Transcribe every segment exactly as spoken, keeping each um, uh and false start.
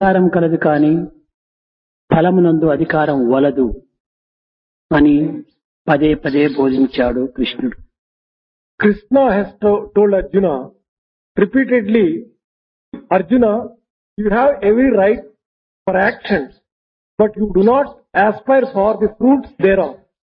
అధికారం కలదు కాని ఫలమునందు అధికారం వలదు అని పదే పదే బోధించాడు కృష్ణుడు. Krishna has to- told Arjuna repeatedly, Arjuna, you have every right for actions, but you do not aspire for the fruits thereof.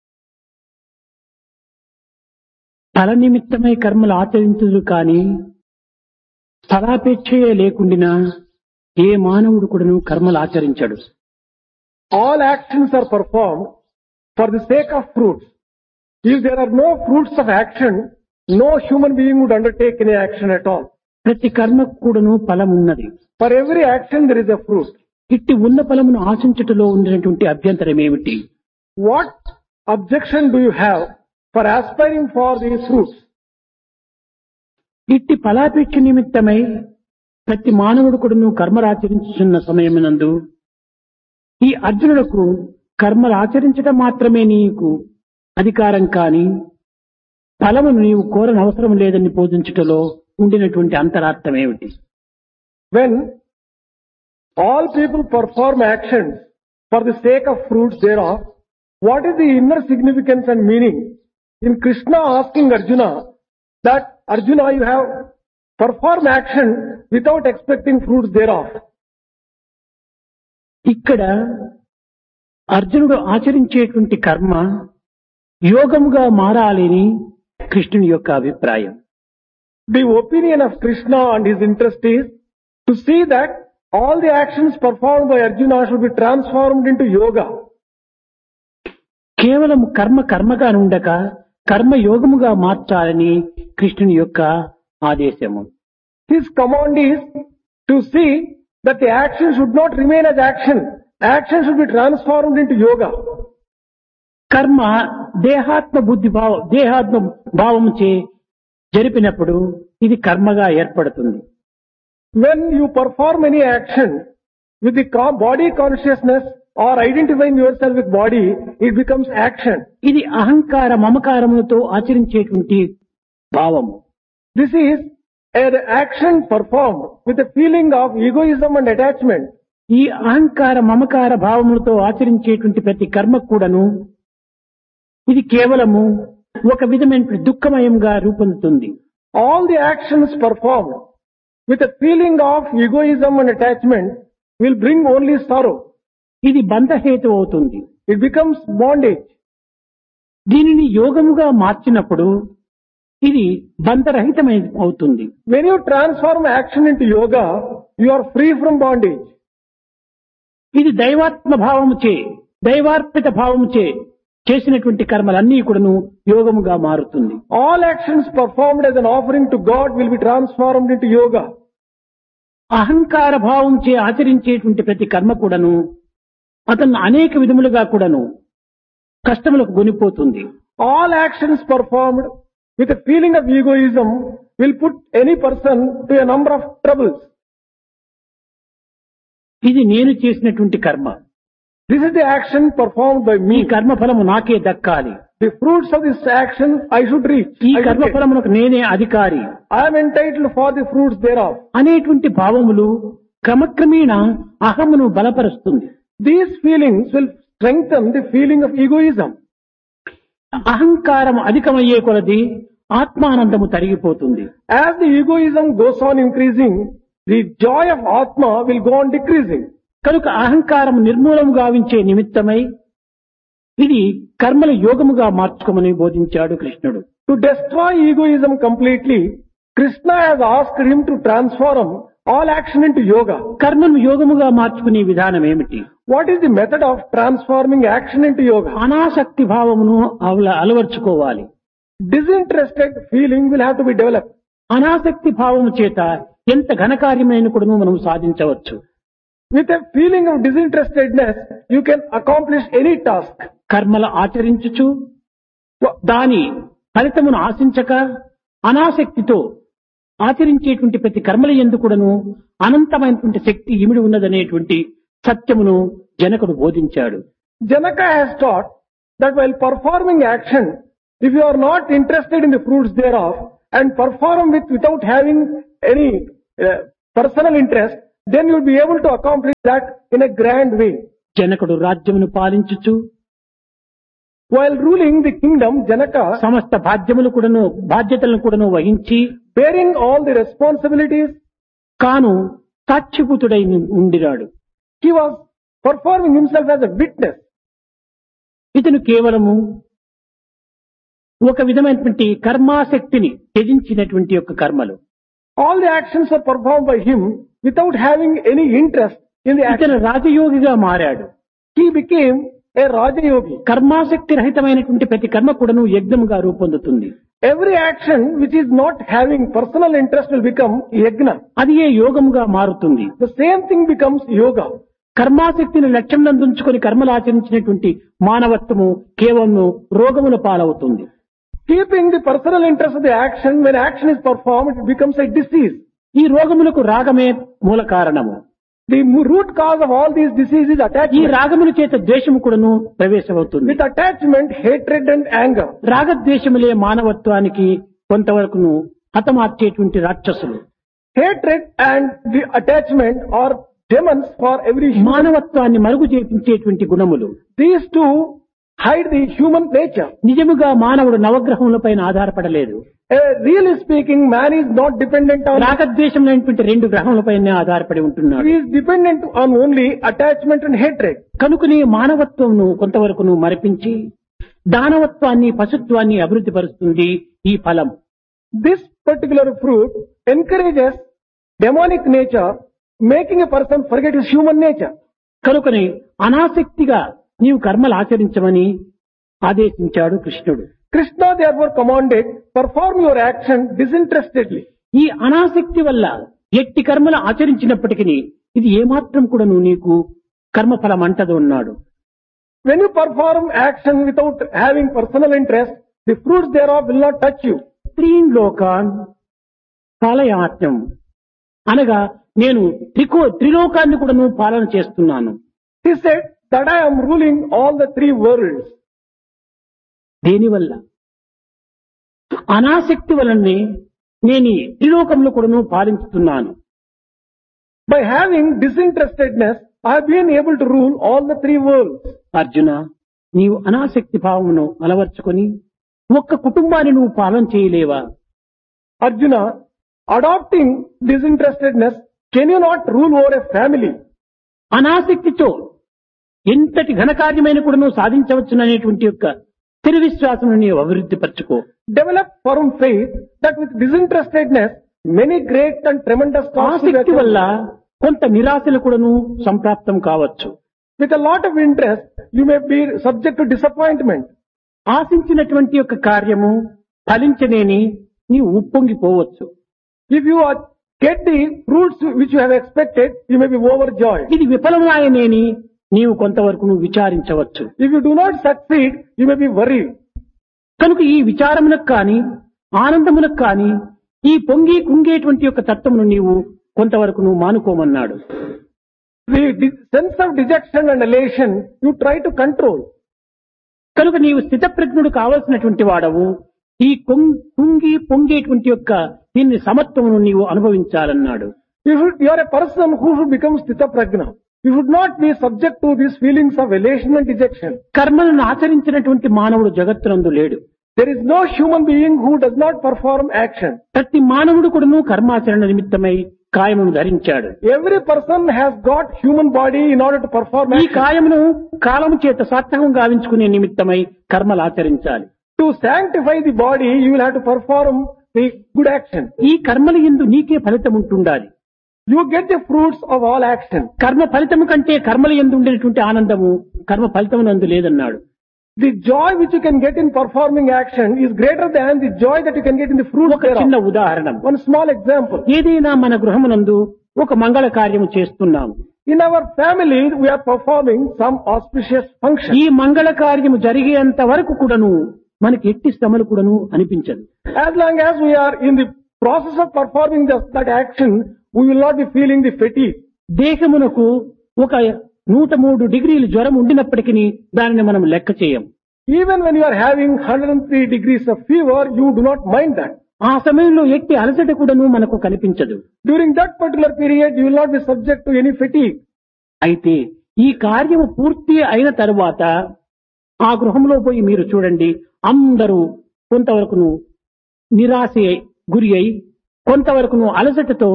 ఫల నిమిత్తమై కర్మలు ఆచరించుదు కాని ఫలాపేక్షయే లేకుండినా ఏ మానవుడు కూడాను కర్మలు ఆచరించడు. All actions are performed for the sake of fruits. If there are no fruits of action, no human being would undertake any action at all. ప్రతి కర్మకు కూడాను ఫలం ఉన్నది. For every action there is a fruit. ఇట్టి ఉన్న ఫలమును ఆశించుటలో ఉన్నటువంటి అభ్యంతరం ఏమిటి? What objection do you have for aspiring for these fruits? ఇట్టి ఫలాపేక్ష నిమిత్తమై ప్రతి మానవుడు కూడాను కర్మలు ఆచరించుతున్న సమయమునందు ఈ అర్జునులకు కర్మలు ఆచరించడం మాత్రమే నీకు అధికారం కాని ఫలమును నీవు కోరని అవసరం లేదని బోధించుటలో ఉండినటువంటి అంతరార్థం ఏమిటి? When all people perform actions for the sake of fruits thereof, what is the inner significance and meaning in Krishna asking Arjuna that Arjuna, you have performed action without expecting fruits thereof? ఇక్కడ అర్జునుడు ఆచరించేటువంటి కర్మ యోగముగా మారాలని కృష్ణుని యొక్క అభిప్రాయం. The opinion of Krishna and his interest is to see that all the actions performed by Arjuna should be transformed into yoga. కేవలం కర్మ కర్మగా ఉండక కర్మ యోగముగా మార్చాలని కృష్ణుని యొక్క ఆదేశము. His command is to see that the action should not remain as action. Action should be transformed into yoga. కర్మ దేహాత్మ బుద్ధి భావ దేహాత్మ భావము చే జరిపినప్పుడు ఇది కర్మగా ఏర్పడుతుంది. When you perform any action with the co- body consciousness or identifying yourself with body, it becomes action. ఇది అహంకార మమకారములతో ఆచరించేటువంటి భావము. This is an action performed with a feeling of egoism and attachment. ఈ అహంకార మమకార భావములతో ఆచరించేటువంటి ప్రతి కర్మ కూడాను ఇది కేవలము ఒక విధమైన దుఃఖమయంగా రూపొందుతుంది. All the actions performed with a feeling of egoism and attachment will bring only sorrow. ఇది బంధహేతు అవుతుంది. It becomes bondage. దీనిని యోగముగా మార్చినప్పుడు ఇది బంధరహితమై అవుతుంది. When you transform action into yoga, you are free from bondage. ఇది దైవాత్మ భావము చే దైవార్పిత భావము చే చేసినటువంటి కర్మలన్నీ కూడాను యోగముగా మారుతుంది. All actions performed as an offering to God will be transformed into yoga. అహంకార భావం చే ఆచరించేటువంటి ప్రతి కర్మ కూడాను అతను అనేక విధములుగా కూడాను కష్టములకు గునిపోతుంది. All actions performed with a feeling of egoism will put any person to a number of troubles. ఇది నేను చేసినటువంటి కర్మ. This is the action performed by ఈ me. కర్మ ఫలము నాకే దక్కాలి. The fruits of this action I should reach. ఈ I should కర్మ get. ఫలమునకు నేనే అధికారి I am entitled for the fruits thereof. అనేటువంటి భావములు క్రమక్రమేణా అహమును బలపరుస్తుంది. These feelings will strengthen the feeling of egoism. అహంకారం అధికమయ్యే కొలది ఆత్మానందము తరిగిపోతుంది. As the egoism goes on increasing, the joy of Atma will go on decreasing. కనుక అహంకారం నిర్మూలము గావించే నిమిత్తమై ఇది కర్మల యోగముగా మార్చుకోమని బోధించాడు కృష్ణుడు. To destroy egoism completely, Krishna has asked him to transform all action into yoga. కర్మను యోగముగా మార్చుకునే విధానం ఏమిటి? What is the method of transforming action into yoga? అనాసక్తి భావమును అవల- అలవర్చుకోవాలి. Disinterested feeling will have to be developed. అనాసక్తి భావము చేత ఎంత ఘనకార్యమైన కూడా మనం సాధించవచ్చు. With a feeling of disinterestedness, you can accomplish any task. కర్మలు ఆచరించుచు దాని ఫలితమును ఆశించక అనాసక్తితో ఆచరించేటువంటి ప్రతి కర్మల యందు కూడాను అనంతమైనటువంటి శక్తి ఇమిడి ఉన్నదనేటువంటి సత్యమును జనకుడు బోధించాడు. Janaka has taught that while performing action, if you are not interested in the fruits thereof and perform it without having any uh, personal interest, then you will be able to accomplish that in a grand way. జనకుడు రాజ్యమును పాలించుచు While ruling the kingdom, Janaka, సమస్త బాధ్యములు కూడాను బాధ్యతలను కూడాను వహించి bearing all the responsibilities, కాను సాక్షిభూతుడై ఉండిరాడు. he was performing himself as a witness. ఇతను కేవలము ఒక విధమైనటువంటి కర్మాశక్తిని త్యజించినటువంటి యొక్క కర్మలు. All the actions were performed by him without having any interest in the action. ఇతను రాజయోగిగా మారాడు. He became a Rajayogi. కర్మాశక్తి రహితమైనటువంటి ప్రతి కర్మ కూడాను యజ్ఞముగా రూపొందుతుంది. Every action which is not having personal interest will become yajna. అది ఏ యోగముగా మారుతుంది. The same thing becomes yoga. కర్మాశక్తిని లక్ష్యం నందుంచుకొని కర్మలు ఆచరించినటువంటి మానవత్వము కేవలం రోగముల పాలవుతుంది. Keeping the personal interest of the action, when action is performed, it becomes a disease. ఈ రోగములకు రాగమే మూల కారణము. The root cause of all these diseases is ఈ attachment. రాగముల చేత ద్వేషము కూడాను ప్రవేశమవుతుంది. With attachment, hatred and anger. రాగద్వేషములే మానవత్వానికి కొంతవరకును హతమార్చేటువంటి రాక్షసులు. Hatred and the attachment are demons for every human. మానవత్వాన్ని మరుగు చేపించేటువంటి గుణములు. These two hide the human nature. నిజముగా మానవుడు నవగ్రహముల పైన ఆధారపడలేదు. Uh, really speaking, man is not dependent on. రాగద్వేషములైనటువంటి రెండు గ్రహములపైనే ఆధారపడి ఉంటున్నాడు. He is dependent on only attachment and hatred. కనుకనే మానవత్వంను కొంతవరకును మరిపించి దానవత్వాన్ని పశుత్వాన్ని అభివృద్ధి పరుస్తుంది ఈ ఫలం. This particular fruit encourages demonic nature, making a person forget his human nature. కనుకనే అనాసక్తిగా నీవు కర్మలు ఆచరించమని ఆదేశించాడు కృష్ణుడు. Krishna therefore commanded, perform your action disinterestedly. ఈ అనాసక్తి వల్ల ఎట్టి కర్మలు ఆచరించినప్పటికీ ఇది ఏమాత్రం కూడా నువ్వు నీకు కర్మఫలం అంటదు అన్నాడు. When you perform action without having personal interest, the fruits thereof will not touch you. త్రీన్ లోకాన్ పాలయాత్యం అనగా నేను త్రికో త్రిలోకాన్ని కూడా నువ్వు పాలన చేస్తున్నాను. He said that I am ruling all the three worlds. దేనివల్ల అనాసక్తి వలనే నేను ఈ త్రిలోకంలో కూడా నువ్వు పాలించుతున్నాను. By having disinterestedness, I have been able to rule all the three worlds. Arjuna, నీవు అనాసక్తి భావమును అలవర్చుకొని ఒక్క కుటుంబాన్ని నువ్వు పాలన చేయలేవా? Arjuna, adopting disinterestedness, can you not rule over a family? అనాసక్తితో ఎంతటి ఘనకార్యమైన కూడా నువ్వు సాధించవచ్చుననేటువంటి యొక్క స్థిర విశ్వాసం నీవు అభివృద్ధి పరచుకో. Develop firm faith that with disinterestedness, many great and tremendous tasks will be ఆసక్తి achieved. వల్ల కొంత నిరాశలు కూడాను సంప్రాప్తం కావచ్చు. With a lot of interest, you may be subject to disappointment. ఆశించినటువంటి యొక్క కార్యము ఫలించనేని నీవు ఉప్పొంగిపోవచ్చు. If you are, get the fruits which you have expected, you may be overjoyed. ఇది విఫలమాయనేని నీవు కొంతవరకు నువ్వు విచారించవచ్చు. If you do not succeed, you may be worried. కనుక ఈ విచారమునకు కాని ఆనందమునకు కాని ఈ పొంగి కుంగేటువంటి యొక్క తత్వమును నీవు కొంతవరకు నువ్వు మానుకోమన్నాడు. The de- sense of dejection and elation, you try to control. కనుక నీవు స్థితప్రజ్ఞుడు కావలసినటువంటి వాడవు. ఈ కొం- కుంగి పొంగేటువంటి యొక్క దీన్ని సమత్వమును నీవు అనుభవించాలన్నాడు. You should, you are a person who should become sthita prajna. You should not be subject to these feelings of elation and dejection. కర్మలను ఆచరించినటువంటి మానవుడు జగత్తునందు లేడు. There is no human being who does not perform action. ప్రతి మానవుడు కూడాను కర్మాచరణ నిమిత్తమై కాయమును ధరించాడు. Every person has got human body in order to perform ఈ action. కాయమును కాలము చేత సార్థకం గావించుకునే నిమిత్తమై కర్మలు ఆచరించాలి. To sanctify the body, you will have to perform the good action. ఈ కర్మల యందు నీకే ఫలితం ఉంటుండాలి. You get the fruits of all action. కర్మ ఫలితము కంటే కర్మల యందు ఉండేటువంటి ఆనందము కర్మ ఫలితమునందు లేదన్నాడు. The joy which you can get in performing action is greater than the joy that you can get in the fruits ఒక చిన్న thereof. ఉదాహరణ, One small example. ఏదైనా మన గృహమునందు ఒక మంగళ కార్యము చేస్తున్నాము. In our family, we are performing some auspicious function. ఈ మంగళ కార్యము జరిగేంత వరకు కూడాను మనకి ఎట్టి శ్రమలు కూడాను అనిపించదు. As long as we are in the process of performing the, that action, we will not be feeling the fatigue. దేహమునకు ఒక నూట మూడు డిగ్రీలు జ్వరం ఉండినప్పటికీ దానిని మనం లెక్క చేయం. Even when you are having one hundred three degrees of fever, you do not mind that. ఆ సమయంలో ఎట్టి అలసట కూడాను మనకు కనిపించదు. During that particular period, you will not be subject to any fatigue. అయితే ఈ కార్యము పూర్తి అయిన తరువాత ఆ గృహంలో పోయి మీరు చూడండి, అందరూ కొంతవరకును నిరాశ గురి అయి కొంతవరకును అలసటతో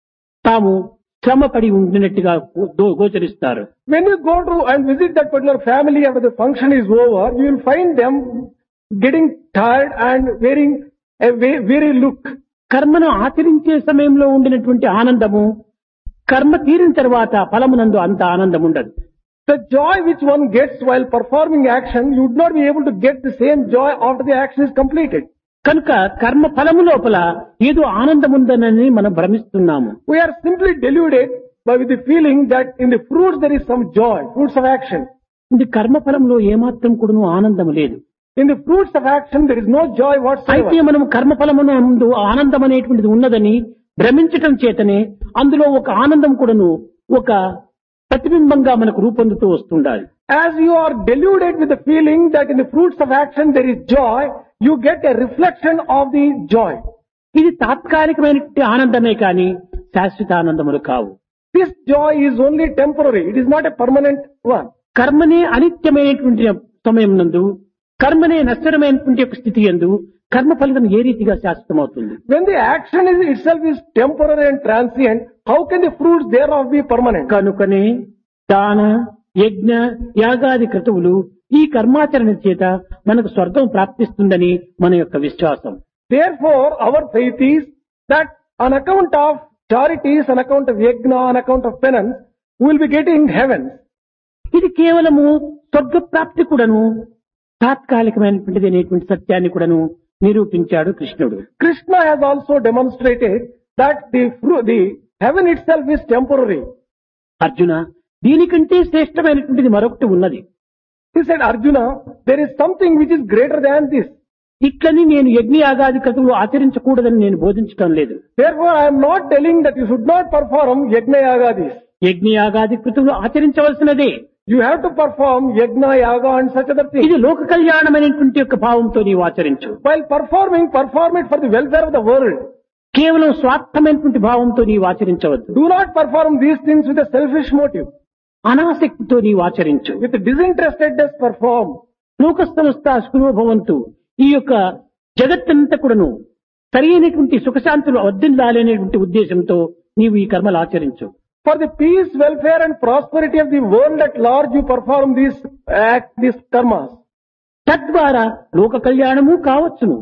తాము శ్రమపడి ఉండినట్టుగా go- గోచరిస్తారు. When you go to and visit that particular family after the function is over, you will find them getting tired and wearing a we- weary look. కర్మను ఆచరించే సమయంలో ఉండినటువంటి ఆనందము కర్మ తీరిన తర్వాత ఫలమునందు అంత ఆనందం ఉండదు. The joy which one gets while performing action, you would not be able to get the same joy after the action is completed. కనుక కర్మ ఫలము లోపల ఏదో ఆనందం ఉందనని మనం భ్రమిస్తున్నాము. We are simply deluded by with the feeling that in the fruits there is some joy, fruits of action. ఇది కర్మ ఫలంలో ఏమాత్రం కూడాను ఆనందం లేదు. In the fruits of action there is no joy అయితే whatsoever. మనం కర్మ ఫలమునందు ఆనందం అనేటువంటిది ఉన్నదని భ్రమించటం చేతనే అందులో ఒక ఆనందం కూడాను ఒక ప్రతిబింబంగా మనకు రూపొందుతూ వస్తుండాలి. As you are deluded with the feeling that in the fruits of action there is joy, you get a reflection of the joy. ఇది తాత్కాలికమైనటువంటి ఆనందమే కాని శాశ్వత ఆనందములు కావు. This joy is only temporary. It is not a permanent one. కర్మనే అనిత్యమైనటువంటి సమయం నందు కర్మనే నశ్వరమైనటువంటి ఒక స్థితి యందు కర్మ ఫలితం ఏ రీతిగా శాశ్వతమవుతుంది? When the action is itself is temporary and transient, how can the fruits thereof be permanent? కనుకనే దాన యజ్ఞ యాగాది క్రతువులు ఈ కర్మాచరణ చేత మనకు స్వర్గం ప్రాప్తిస్తుందని మన యొక్క విశ్వాసం. Therefore, our faith is that on account of charities, on account of yajna, on account of penance, we will be getting heaven. ఇది కేవలము స్వర్గ ప్రాప్తి కూడాను తాత్కాలికమైనటువంటిది అనేటువంటి సత్యాన్ని కూడాను నిరూపించాడు కృష్ణుడు. Krishna has also demonstrated that the fru- the heaven itself is temporary. Arjuna, దీనికంటే శ్రేష్టమైనటువంటిది మరొకటి ఉన్నది. He said, Arjuna, there is something which is greater than this. ఇట్లని నేను యజ్ఞయాగాది క్రతువులు ఆచరించకూడదని నేను బోధించటం లేదు. Therefore, I am not telling that you should not perform yajna yagadis. యజ్ఞయాగాది క్రతువులు ఆచరించవలసినదే. You have to perform yajna, yaga and such other things. ఇది లోక కళ్యాణమైనటువంటి యొక్క భావంతో నీవు ఆచరించు. While performing, perform it for the welfare of the world. కేవలం స్వార్థమైనటువంటి భావంతో నీవు ఆచరించవద్దు. Do not perform these things with a selfish motive. అనాసక్తితో నీవు ఆచరించు. With disinterestedness perform. లోక సంస్థ సుఖభవంతు, ఈ యొక్క జగత్తంతా కూడాను సరి అయినటువంటి సుఖశాంతులు వర్ధిల్లాలనేటువంటి ఉద్దేశంతో నీవు ఈ కర్మలు ఆచరించు. For the peace, welfare and prosperity of the world at large, you perform these act, these karmas. తద్వారా లోక కళ్యాణము కావచ్చును.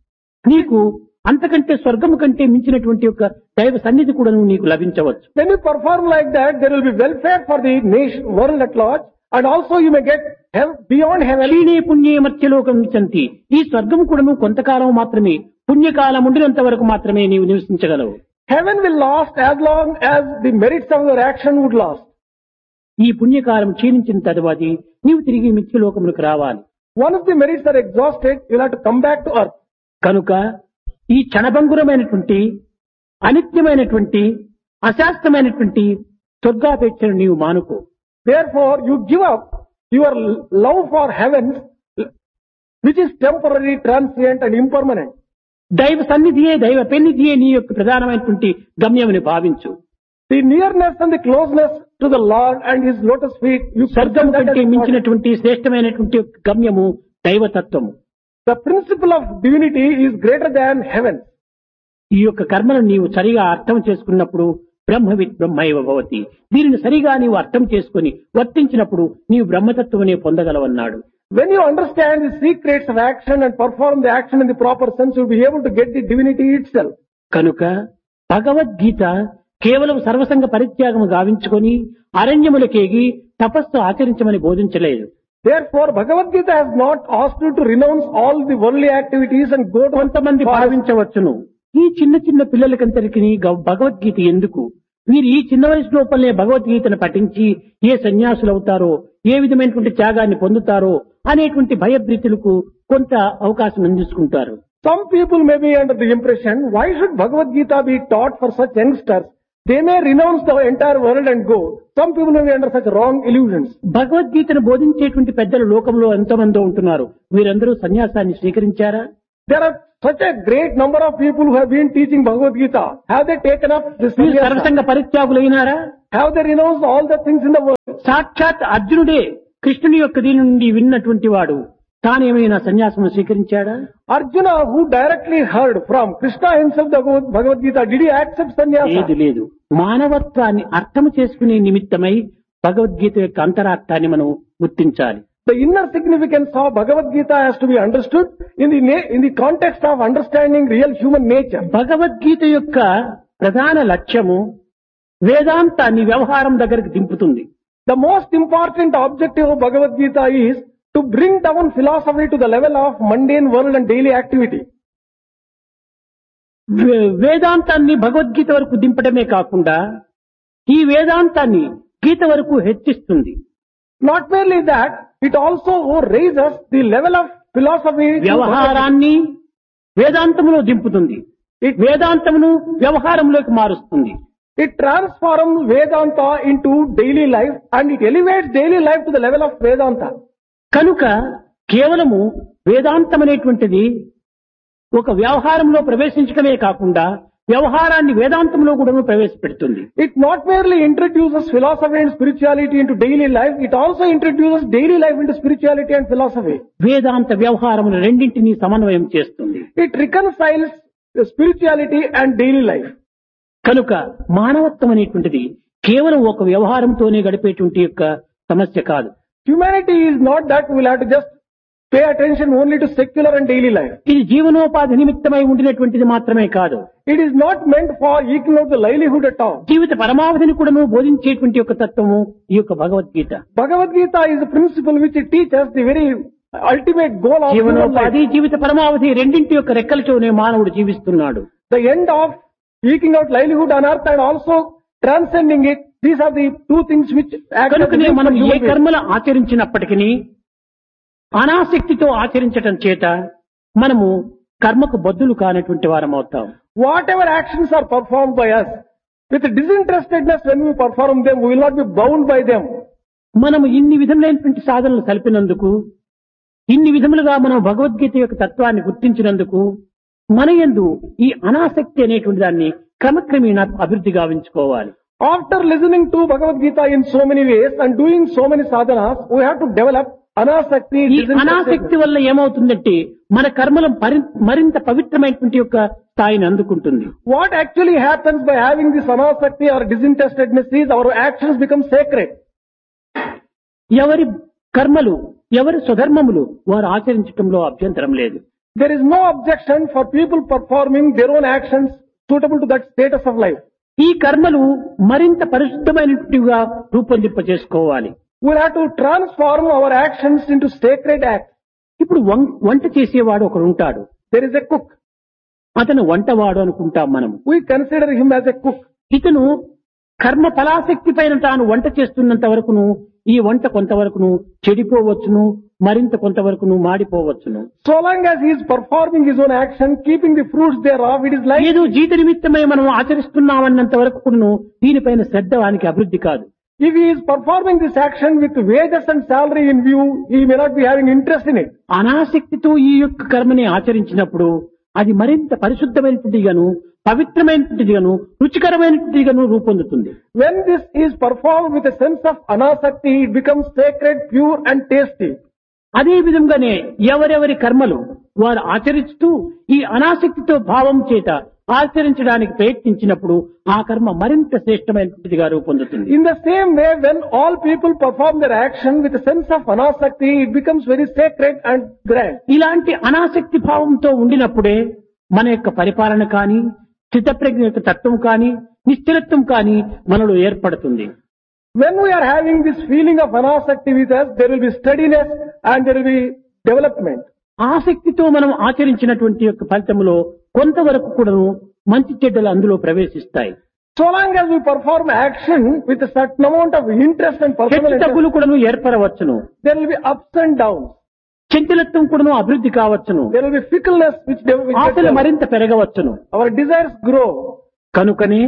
నీకు అంతకంటే స్వర్గము కంటే మించినటువంటి యొక్క దైవ సన్నిధి కూడా నీకు లభించవచ్చు. When you perform like that, there will be welfare for the nation, world at large, and also you may get heaven, beyond heaven. క్షీణే పుణ్యే మధ్యలోకం విచంతి. ఈ స్వర్గము కూడాను కొంతకాలం మాత్రమే, పుణ్యకాలం ఉండినంత వరకు మాత్రమే నీవు నివసించగలవు. Heaven will last as long as the merits of your action would last. ఈ పుణ్యకాలం క్షీణించిన తరువాత నీవు తిరిగి మిథ్యలోకములకు రావాలి. Once the merits are exhausted, you will have to come back to earth. కనుక ఈ క్షణభంగురమైనటువంటి అనిత్యమైనటువంటి అశాస్త్రమైనటువంటి స్వర్గాపేక్షను నీవు మానుకో. Therefore, you give up your love for heaven, which is temporary, transient and impermanent. దైవ సన్నిధియే దైవ పెన్నిధియే నీ యొక్క ప్రధానమైనటువంటి గమ్యమని భావించు. The nearness and the closeness to the Lord and His lotus feet, you స్వర్గం consider that కంటే as important. మించినటువంటి శ్రేష్టమైనటువంటి గమ్యము దైవతత్వము. The principle of divinity is greater than heaven. ఈ యొక్క కర్మను నీవు సరిగా అర్థం చేసుకున్నప్పుడు బ్రహ్మవిత్ బ్రహ్మైవ భవతి. దీనిని సరిగా నీవు అర్థం చేసుకుని వర్తించినప్పుడు నీవు బ్రహ్మతత్వమనే పొందగలవన్నాడు. When you understand the secrets of action and perform the action in the proper sense, you will be able to get the divinity itself. కనుక భగవద్గీత కేవలం సర్వసంగ పరిత్యాగము గావించుకొని అరణ్యములకేగి తపస్సు ఆచరించమని బోధించలేదు. Therefore, Bhagavad Gita has not asked you to renounce all the worldly activities and go to కొంతమంది forest. భావించవచ్చును, ఈ చిన్న చిన్న పిల్లలకంతరికి భగవద్గీత ఎందుకు, వీరు ఈ చిన్న వయసు లోపలనే భగవద్గీతను పఠించి ఏ సన్యాసులు అవుతారో, ఏ విధమైనటువంటి త్యాగాన్ని పొందుతారో అనేటువంటి భయభ్రీతులకు కొంత అవకాశం అందించుకుంటారు. Some people may be under the impression, why should Bhagavad Gita be taught for such youngsters? They may renounce the entire world and go. Some people may be under such wrong illusions. భగవద్గీతను బోధించేటువంటి పెద్దలు లోకంలో ఎంతమందో ఉంటున్నారు. వీరందరూ సన్యాసాన్ని స్వీకరించారా? There are such a great number of people who have been teaching Bhagavad Gita. Have they taken up this మీరు sannyasa? సర్వసంగ పరిత్యాగులైనారా? Have they renounced all the things in the world? సాక్షాత్ అర్జునుడే కృష్ణుని యొక్క దీని నుండి విన్నటువంటి వాడు తానేమైనా సన్యాసం స్వీకరించాడా? Arjuna, who directly heard from Krishna himself the Bhagavad Gita, did he accept sannyasa? లేదు లేదు. మానవత్వాన్ని అర్థం చేసుకునే నిమిత్తమై భగవద్గీత యొక్క అంతరార్థాన్ని మనం గుర్తించాలి. The inner significance of Bhagavad Gita has to be understood in the na- in the context of understanding real human nature. Bhagavad Gita యొక్క ప్రధాన లక్ష్యము వేదాంతాన్ని వ్యవహారం దగ్గరికి దింపుతుంది. The most important objective of Bhagavad Gita is to bring down philosophy to the level of mundane world and daily activity. వే- వేదాంతాన్ని భగవద్గీత వరకు దింపడమే కాకుండా ఈ వేదాంతాన్ని గీత వరకు హెచ్చిస్తుంది. Not merely that, it also raises the level of philosophy. to- వ్యవహారాన్ని వేదాంతములో దింపుతుంది. ఈ వేదాంతమును వ్యవహారంలోకి మారుస్తుంది. It transforms Vedanta into daily life and it elevates daily life to the level of Vedanta. కనుక కేవలము వేదాంతం అనేటువంటిది ఒక వ్యవహారంలో ప్రవేశించడమే కాకుండా వ్యవహారాన్ని వేదాంతంలో కూడా ప్రవేశపెడుతుంది. It not merely introduces philosophy and spirituality into daily life, it also introduces daily life into spirituality and philosophy. వేదాంత వ్యవహారమును రెండింటినీ సమన్వయం చేస్తుంది. It reconciles the spirituality and daily life. కనుక మానవత్వం అనేటువంటిది కేవలం ఒక వ్యవహారంతోనే గడిపేటువంటి యొక్క సమస్య కాదు. Humanity is not that we will have to just pay attention only to secular and daily life. ఇది జీవనోపాధి నిమిత్తమై ఉండినటువంటిది మాత్రమే కాదు. It is not meant for eking out the livelihood at all. జీవిత పరమావధిని కూడాను బోధించేటువంటి యొక్క తత్వము ఈ యొక్క Bhagavad Gita. Bhagavad Gita is a principle which it teaches the very ultimate goal of human జీవనోపాధి life. జీవిత పరమావధి రెండింటి యొక్క రెక్కలతోనే మానవుడు జీవిస్తున్నాడు. The end of eking out livelihood on earth and also transcending it, these are the two things which act as కనుకనే the మనం ఏ human being. కర్మలు ఆచరించినప్పటికీ అనాసక్తితో ఆచరించటం చేత మనము కర్మకు బద్దులు కానటువంటి వారం అవుతాం. Whatever actions are performed by us, with disinterestedness when we perform them, we will not be bound by them. మనము ఇన్ని విధములైనటువంటి సాధనలు కలిపినందుకు, ఇన్ని విధములుగా మనం భగవద్గీత యొక్క తత్వాన్ని గుర్తించినందుకు మన యందు ఈ అనాసక్తి అనేటువంటి దాన్ని క్రమక్రమేణా అభివృద్ధి గావించుకోవాలి. After listening to Bhagavad Gita in so many ways and doing so many sadhanas, we have to develop anasakti. ఈ disinterestedness. అనాసక్తి వల్ల ఏమవుతుందంటే మన కర్మలు పరి- మరింత పవిత్రమైనటువంటి యొక్క స్థాయిని అందుకుంటుంది. What actually happens by having this anasakti or disinterestedness is our actions become sacred. ఎవరి కర్మలు ఎవరి స్వధర్మములు వారు ఆచరించటంలో అభ్యంతరం లేదు. There is no objection for people performing their own actions suitable to that status of life. ఈ కర్మలు మరింత పరిశుద్ధమైనటువంటివిగా రూపొందింప చేసుకోవాలి. We'll have to transform our actions into sacred acts. ఇప్పుడు వం- వంట చేసేవాడు ఒకడు ఉంటాడు. There is a cook. అతను వంటవాడు అనుకుంటాం మనం. We consider him as a cook. ఇతను కర్మ ఫలాశక్తి పైన తాను వంట చేస్తున్నంత వరకును ఈ వంట కొంతవరకును చెడిపోవచ్చును, మరింత కొంతవరకును మాడిపోవచ్చును. So long as he is performing his own action, keeping the fruits thereof, it is like ఏదో జీత నిమిత్తమై మనం ఆచరిస్తున్నామన్నంత వరకు కూడాను దీనిపైన శ్రద్ధ వానికి అభివృద్ధి కాదు. if he is performing this action with wages and salary in view, he may not be having interest in it. అనాసక్తితో ఈ యొక్క కర్మని ఆచరించినప్పుడు అది మరింత పరిశుద్ధమైనటువంటిగాను, పవిత్రమైనటువంటిదిగాను, రుచికరమైనటువంటిదిగాను రూపొందుతుంది. When this is performed with a sense of anasakti, it becomes sacred, pure and tasty. అదే విధంగానే ఎవరెవరి కర్మలు వారు ఆచరిస్తూ ఈ అనాసక్తితో భావం చేత ఆచరించడానికి ప్రయత్నించినప్పుడు ఆ కర్మ మరింత శ్రేష్టమైనటువంటిదిగా రూపొందుతుంది. In the same way, when all people perform their action with a sense of anasakti, it becomes very sacred and grand. ఇలాంటి అనాసక్తి భావంతో ఉండినప్పుడే మన యొక్క పరిపాలన కానీ, స్థితప్రజ్ఞ యొక్క తత్వం కానీ, నిశ్చలత్వం కానీ మనలో ఏర్పడుతుంది. When we are having this feeling of anasakti with us, there will be steadiness and there will be development. ఆసక్తితో మనం ఆచరించినటువంటి యొక్క ఫలితంలో కొంతవరకు కూడాను మంచి చెడ్డలు అందులో ప్రవేశిస్తాయి. So long as we perform action with a certain amount of interest and personal హెచ్చు interest, తగ్గులు కూడాను ఏర్పడవచ్చును. there will be ups and downs. చంచలత్వం కూడాను అభివృద్ధి కావచ్చును. There will be fickleness which de- which ఆశలు develops. మరింత పెరగవచ్చును. Our desires grow. కనుకనే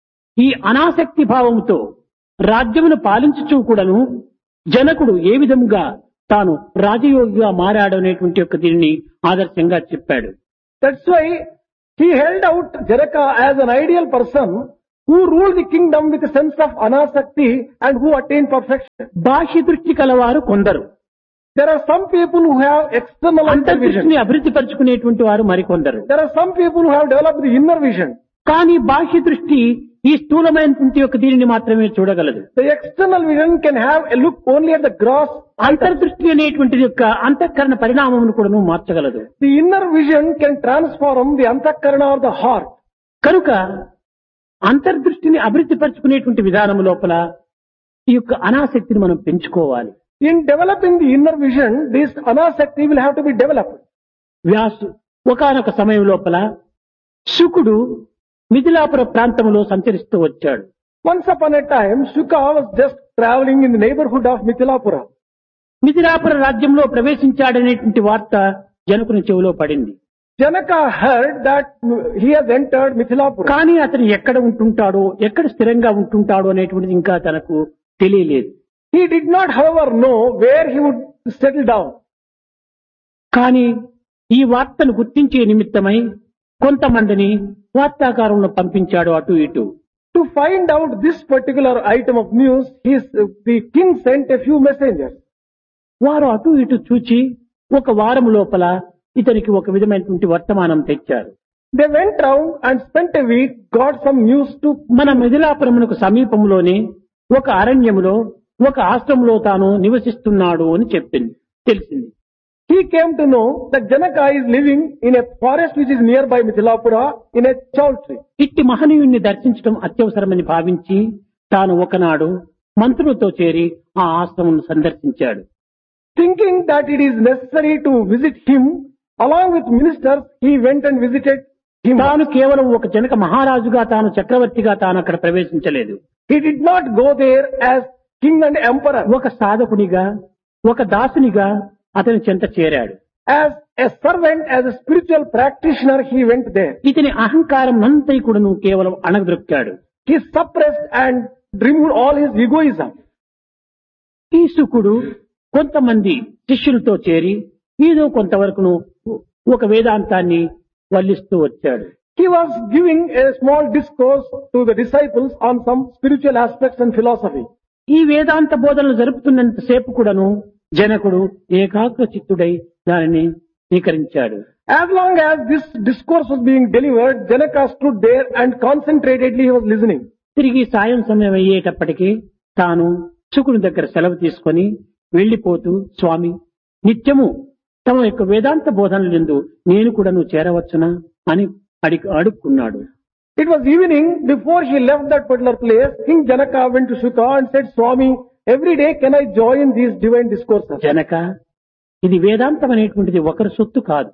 ఈ అనాసక్తి భావంతో రాజ్యమును పాలించుచూ కూడాను జనకుడు ఏ విధంగా తాను రాజయోగిగా మారాడు అనేటువంటి యొక్క దీనిని ఆదర్శంగా చెప్పాడు. That's why he held out Janaka as an ideal person who ruled the kingdom with a sense of anasakti and who attained perfection. బాహ్య దృష్టి కలవారు కొందరు, There are some people who have external అంతర్దృష్టిని vision. అభివృద్ధి పరుచుకునేటువంటి వారు మరికొందరు. There are some people who have developed the inner vision. కానీ బాహ్య దృష్టి ఈ స్థూలమైనటువంటి యొక్క దీనిని మాత్రమే చూడగలదు. The external vision can have a look only at the gross. అంతర్దృష్టి అనేటువంటిది యొక్క అంతఃకరణ పరిణామమును కూడా మార్చగలదు. The inner vision can transform the antakarana or the heart. కనుక అంతర్దృష్టిని అభివృద్ధి పరుచుకునేటువంటి విధానం లోపల ఈ యొక్క అనాసక్తిని మనం పెంచుకోవాలి. In developing the inner vision, this anasakti will have to be developed. Vyasu ఒకానొక సమయం లోపల శుకుడు మిథిలాపుర ప్రాంతంలో సంచరిస్తూ వచ్చాడు. Once upon a time, Shuka was just traveling in the neighborhood of Mithilapura. Mithilapura రాజ్యంలో ప్రవేశించాడనేటువంటి వార్త జనకుని చెవిలో పడింది. Janaka heard that he has entered Mithilapura. కానీ అతను ఎక్కడ ఉంటుంటాడో, ఎక్కడ స్థిరంగా ఉంటుంటాడో అనేటువంటిది ఇంకా తనకు తెలియలేదు. He did not, however, know where he would settle down. కానీ ఈ వార్తను గుర్తించే నిమిత్తమై కొంతమందిని వార్తాకారంలో పంపించాడు అటు ఇటు. To find out this particular item of news, his, the king sent a few messengers. వారు అటు ఇటు చూచి ఒక వారం లోపల ఇతనికి ఒక విధమైనటువంటి వర్తమానం తెచ్చారు. They went round and spent a week, got some news to మన మిథిలాపురమునకు సమీపంలోనే ఒక అరణ్యములో ఒక ఆశ్రమంలో తాను నివసిస్తున్నాడు అని చెప్పింది తెలిసింది. He came to know that Janaka is living in a forest which is nearby Mithilapura in a chowtry. ఇట్టి మహనీయుణ్ణి దర్శించడం అత్యవసరమని భావించి తాను ఒకనాడు మంత్రులతో చేరి ఆ ఆశ్రమం సందర్శించాడు. Thinking that it is necessary to visit him, along with ministers, he went and visited him. తాను కేవలం ఒక జనక మహారాజుగా తాను చక్రవర్తిగా తాను అక్కడ ప్రవేశించలేదు. He did not go there as king and emperor. ఒక సాధకునిగా, ఒక దాసునిగా అతని చెంత చేరాడు. As a servant, as a spiritual practitioner, he went there. ఇతని అహంకారం అంతా కూడాను కేవలం అణగద్రొక్కాడు. He suppressed and removed all his egoism. ఈ శుకుడు కొంతమంది శిష్యులతో చేరి ఏదో కొంతవరకును ఒక వేదాంతాన్ని వల్లిస్తూ వచ్చాడు. He was giving a small discourse to the disciples on some spiritual aspects and philosophy. ఈ వేదాంత బోధనలు జరుపుతున్నంత సేపు కూడాను జనకుడు ఏకాగ్ర చిత్తుడై దానిని స్వీకరించాడు. As long as this discourse was being delivered, Janaka stood there and concentratedly he was listening. తిరిగి సాయం సమయం అయ్యేటప్పటికీ తాను శుకుని దగ్గర సెలవు తీసుకొని వెళ్లిపోతూ, స్వామి, నిత్యము తమ యొక్క వేదాంత బోధనలందు నేను కూడా నువ్వు చేరవచ్చునా అని అడిగి అడుక్కున్నాడు. It was evening before he left that particular place. King Janaka went to Shuka and said, Swami, every day can I join these divine discourses? Janaka, ఇది వేదాంతం అనేటువంటిది ఒకరి సొత్తు కాదు.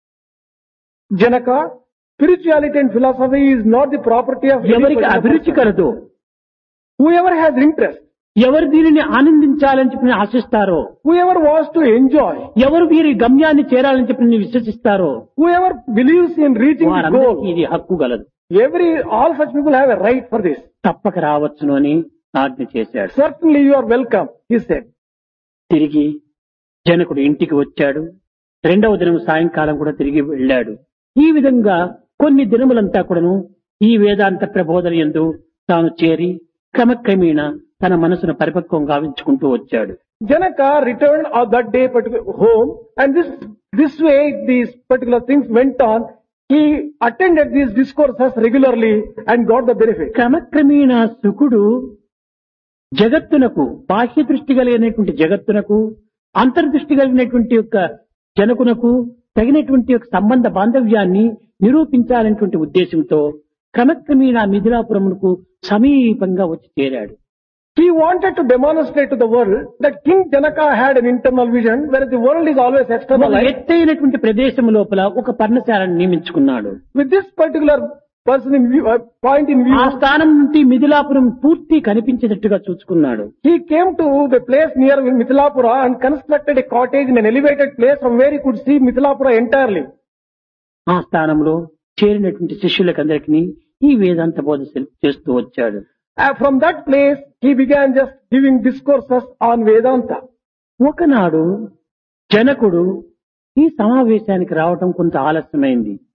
Janaka, spirituality and philosophy is not the property of any ఎవరికి particular అభిరుచి person. కలదో, Whoever has interest, ఎవరు దీనిని ఆనందించాలని చెప్పి ఆశిస్తారో, whoever wants to enjoy, ఎవరు వీరి గమ్యాన్ని చేరాలని చెప్పి విశ్వసిస్తారో whoever believes in reaching the వారందరికీ goal, ఇది హక్కు గలదు. every, all such people have a right for this. తప్పక రావచ్చును అని ఆజ్ఞ చేశాడు. Certainly you are welcome, he said. తిరిగి జనకుడు ఇంటికి వచ్చాడు. రెండవ దినం సాయంకాలం కూడా తిరిగి వెళ్ళాడు. ఈ విధంగా కొన్ని దినములంతా కూడాను ఈ వేదాంత ప్రబోధన యందు తాను చేరి క్రమక్రమేణా తన మనసును పరిపక్వం గావించుకుంటూ వచ్చాడు. Janaka returned on that day particular home, and this this way these particular things went on. He attended these discourses regularly and got the benefit. క్రమక్రమేణా శుకుడు జగత్తునకు, బాహ్య దృష్టి కలిగినటువంటి జగత్తునకు, అంతర్దృష్టి కలిగినటువంటి యొక్క జనకునకు తగినటువంటి యొక్క సంబంధ బాంధవ్యాన్ని నిరూపించాలనేటువంటి ఉద్దేశంతో క్రమక్రమేణా మిథిలాపురమునకు సమీపంగా వచ్చి చేరాడు. He wanted to demonstrate to the world that King Janaka had an internal vision, whereas the world is always ఒక external. ఎత్తైనటువంటి ప్రదేశం లోపల ఒక పర్ణశాలను నియమించుకున్నాడు. With this particular person in view, uh, point in view, ఆ స్థానం నుండి మిథిలాపురం పూర్తి కనిపించేటట్టుగా చూసుకున్నాడు. he came to the place near Mithilapura and constructed a cottage in an elevated place from where he could see Mithilapura entirely. ఆ స్థానంలో చేరినటువంటి శిష్యులకందరికీ ఈ వేదాంత బోధ చేస్తూ వచ్చాడు. Uh, from that place, he began just giving discourses on Vedanta. ఒకనాడు జనకుడు ఈ సమావేశానికి రావటం కొంత ఆలస్యమైంది.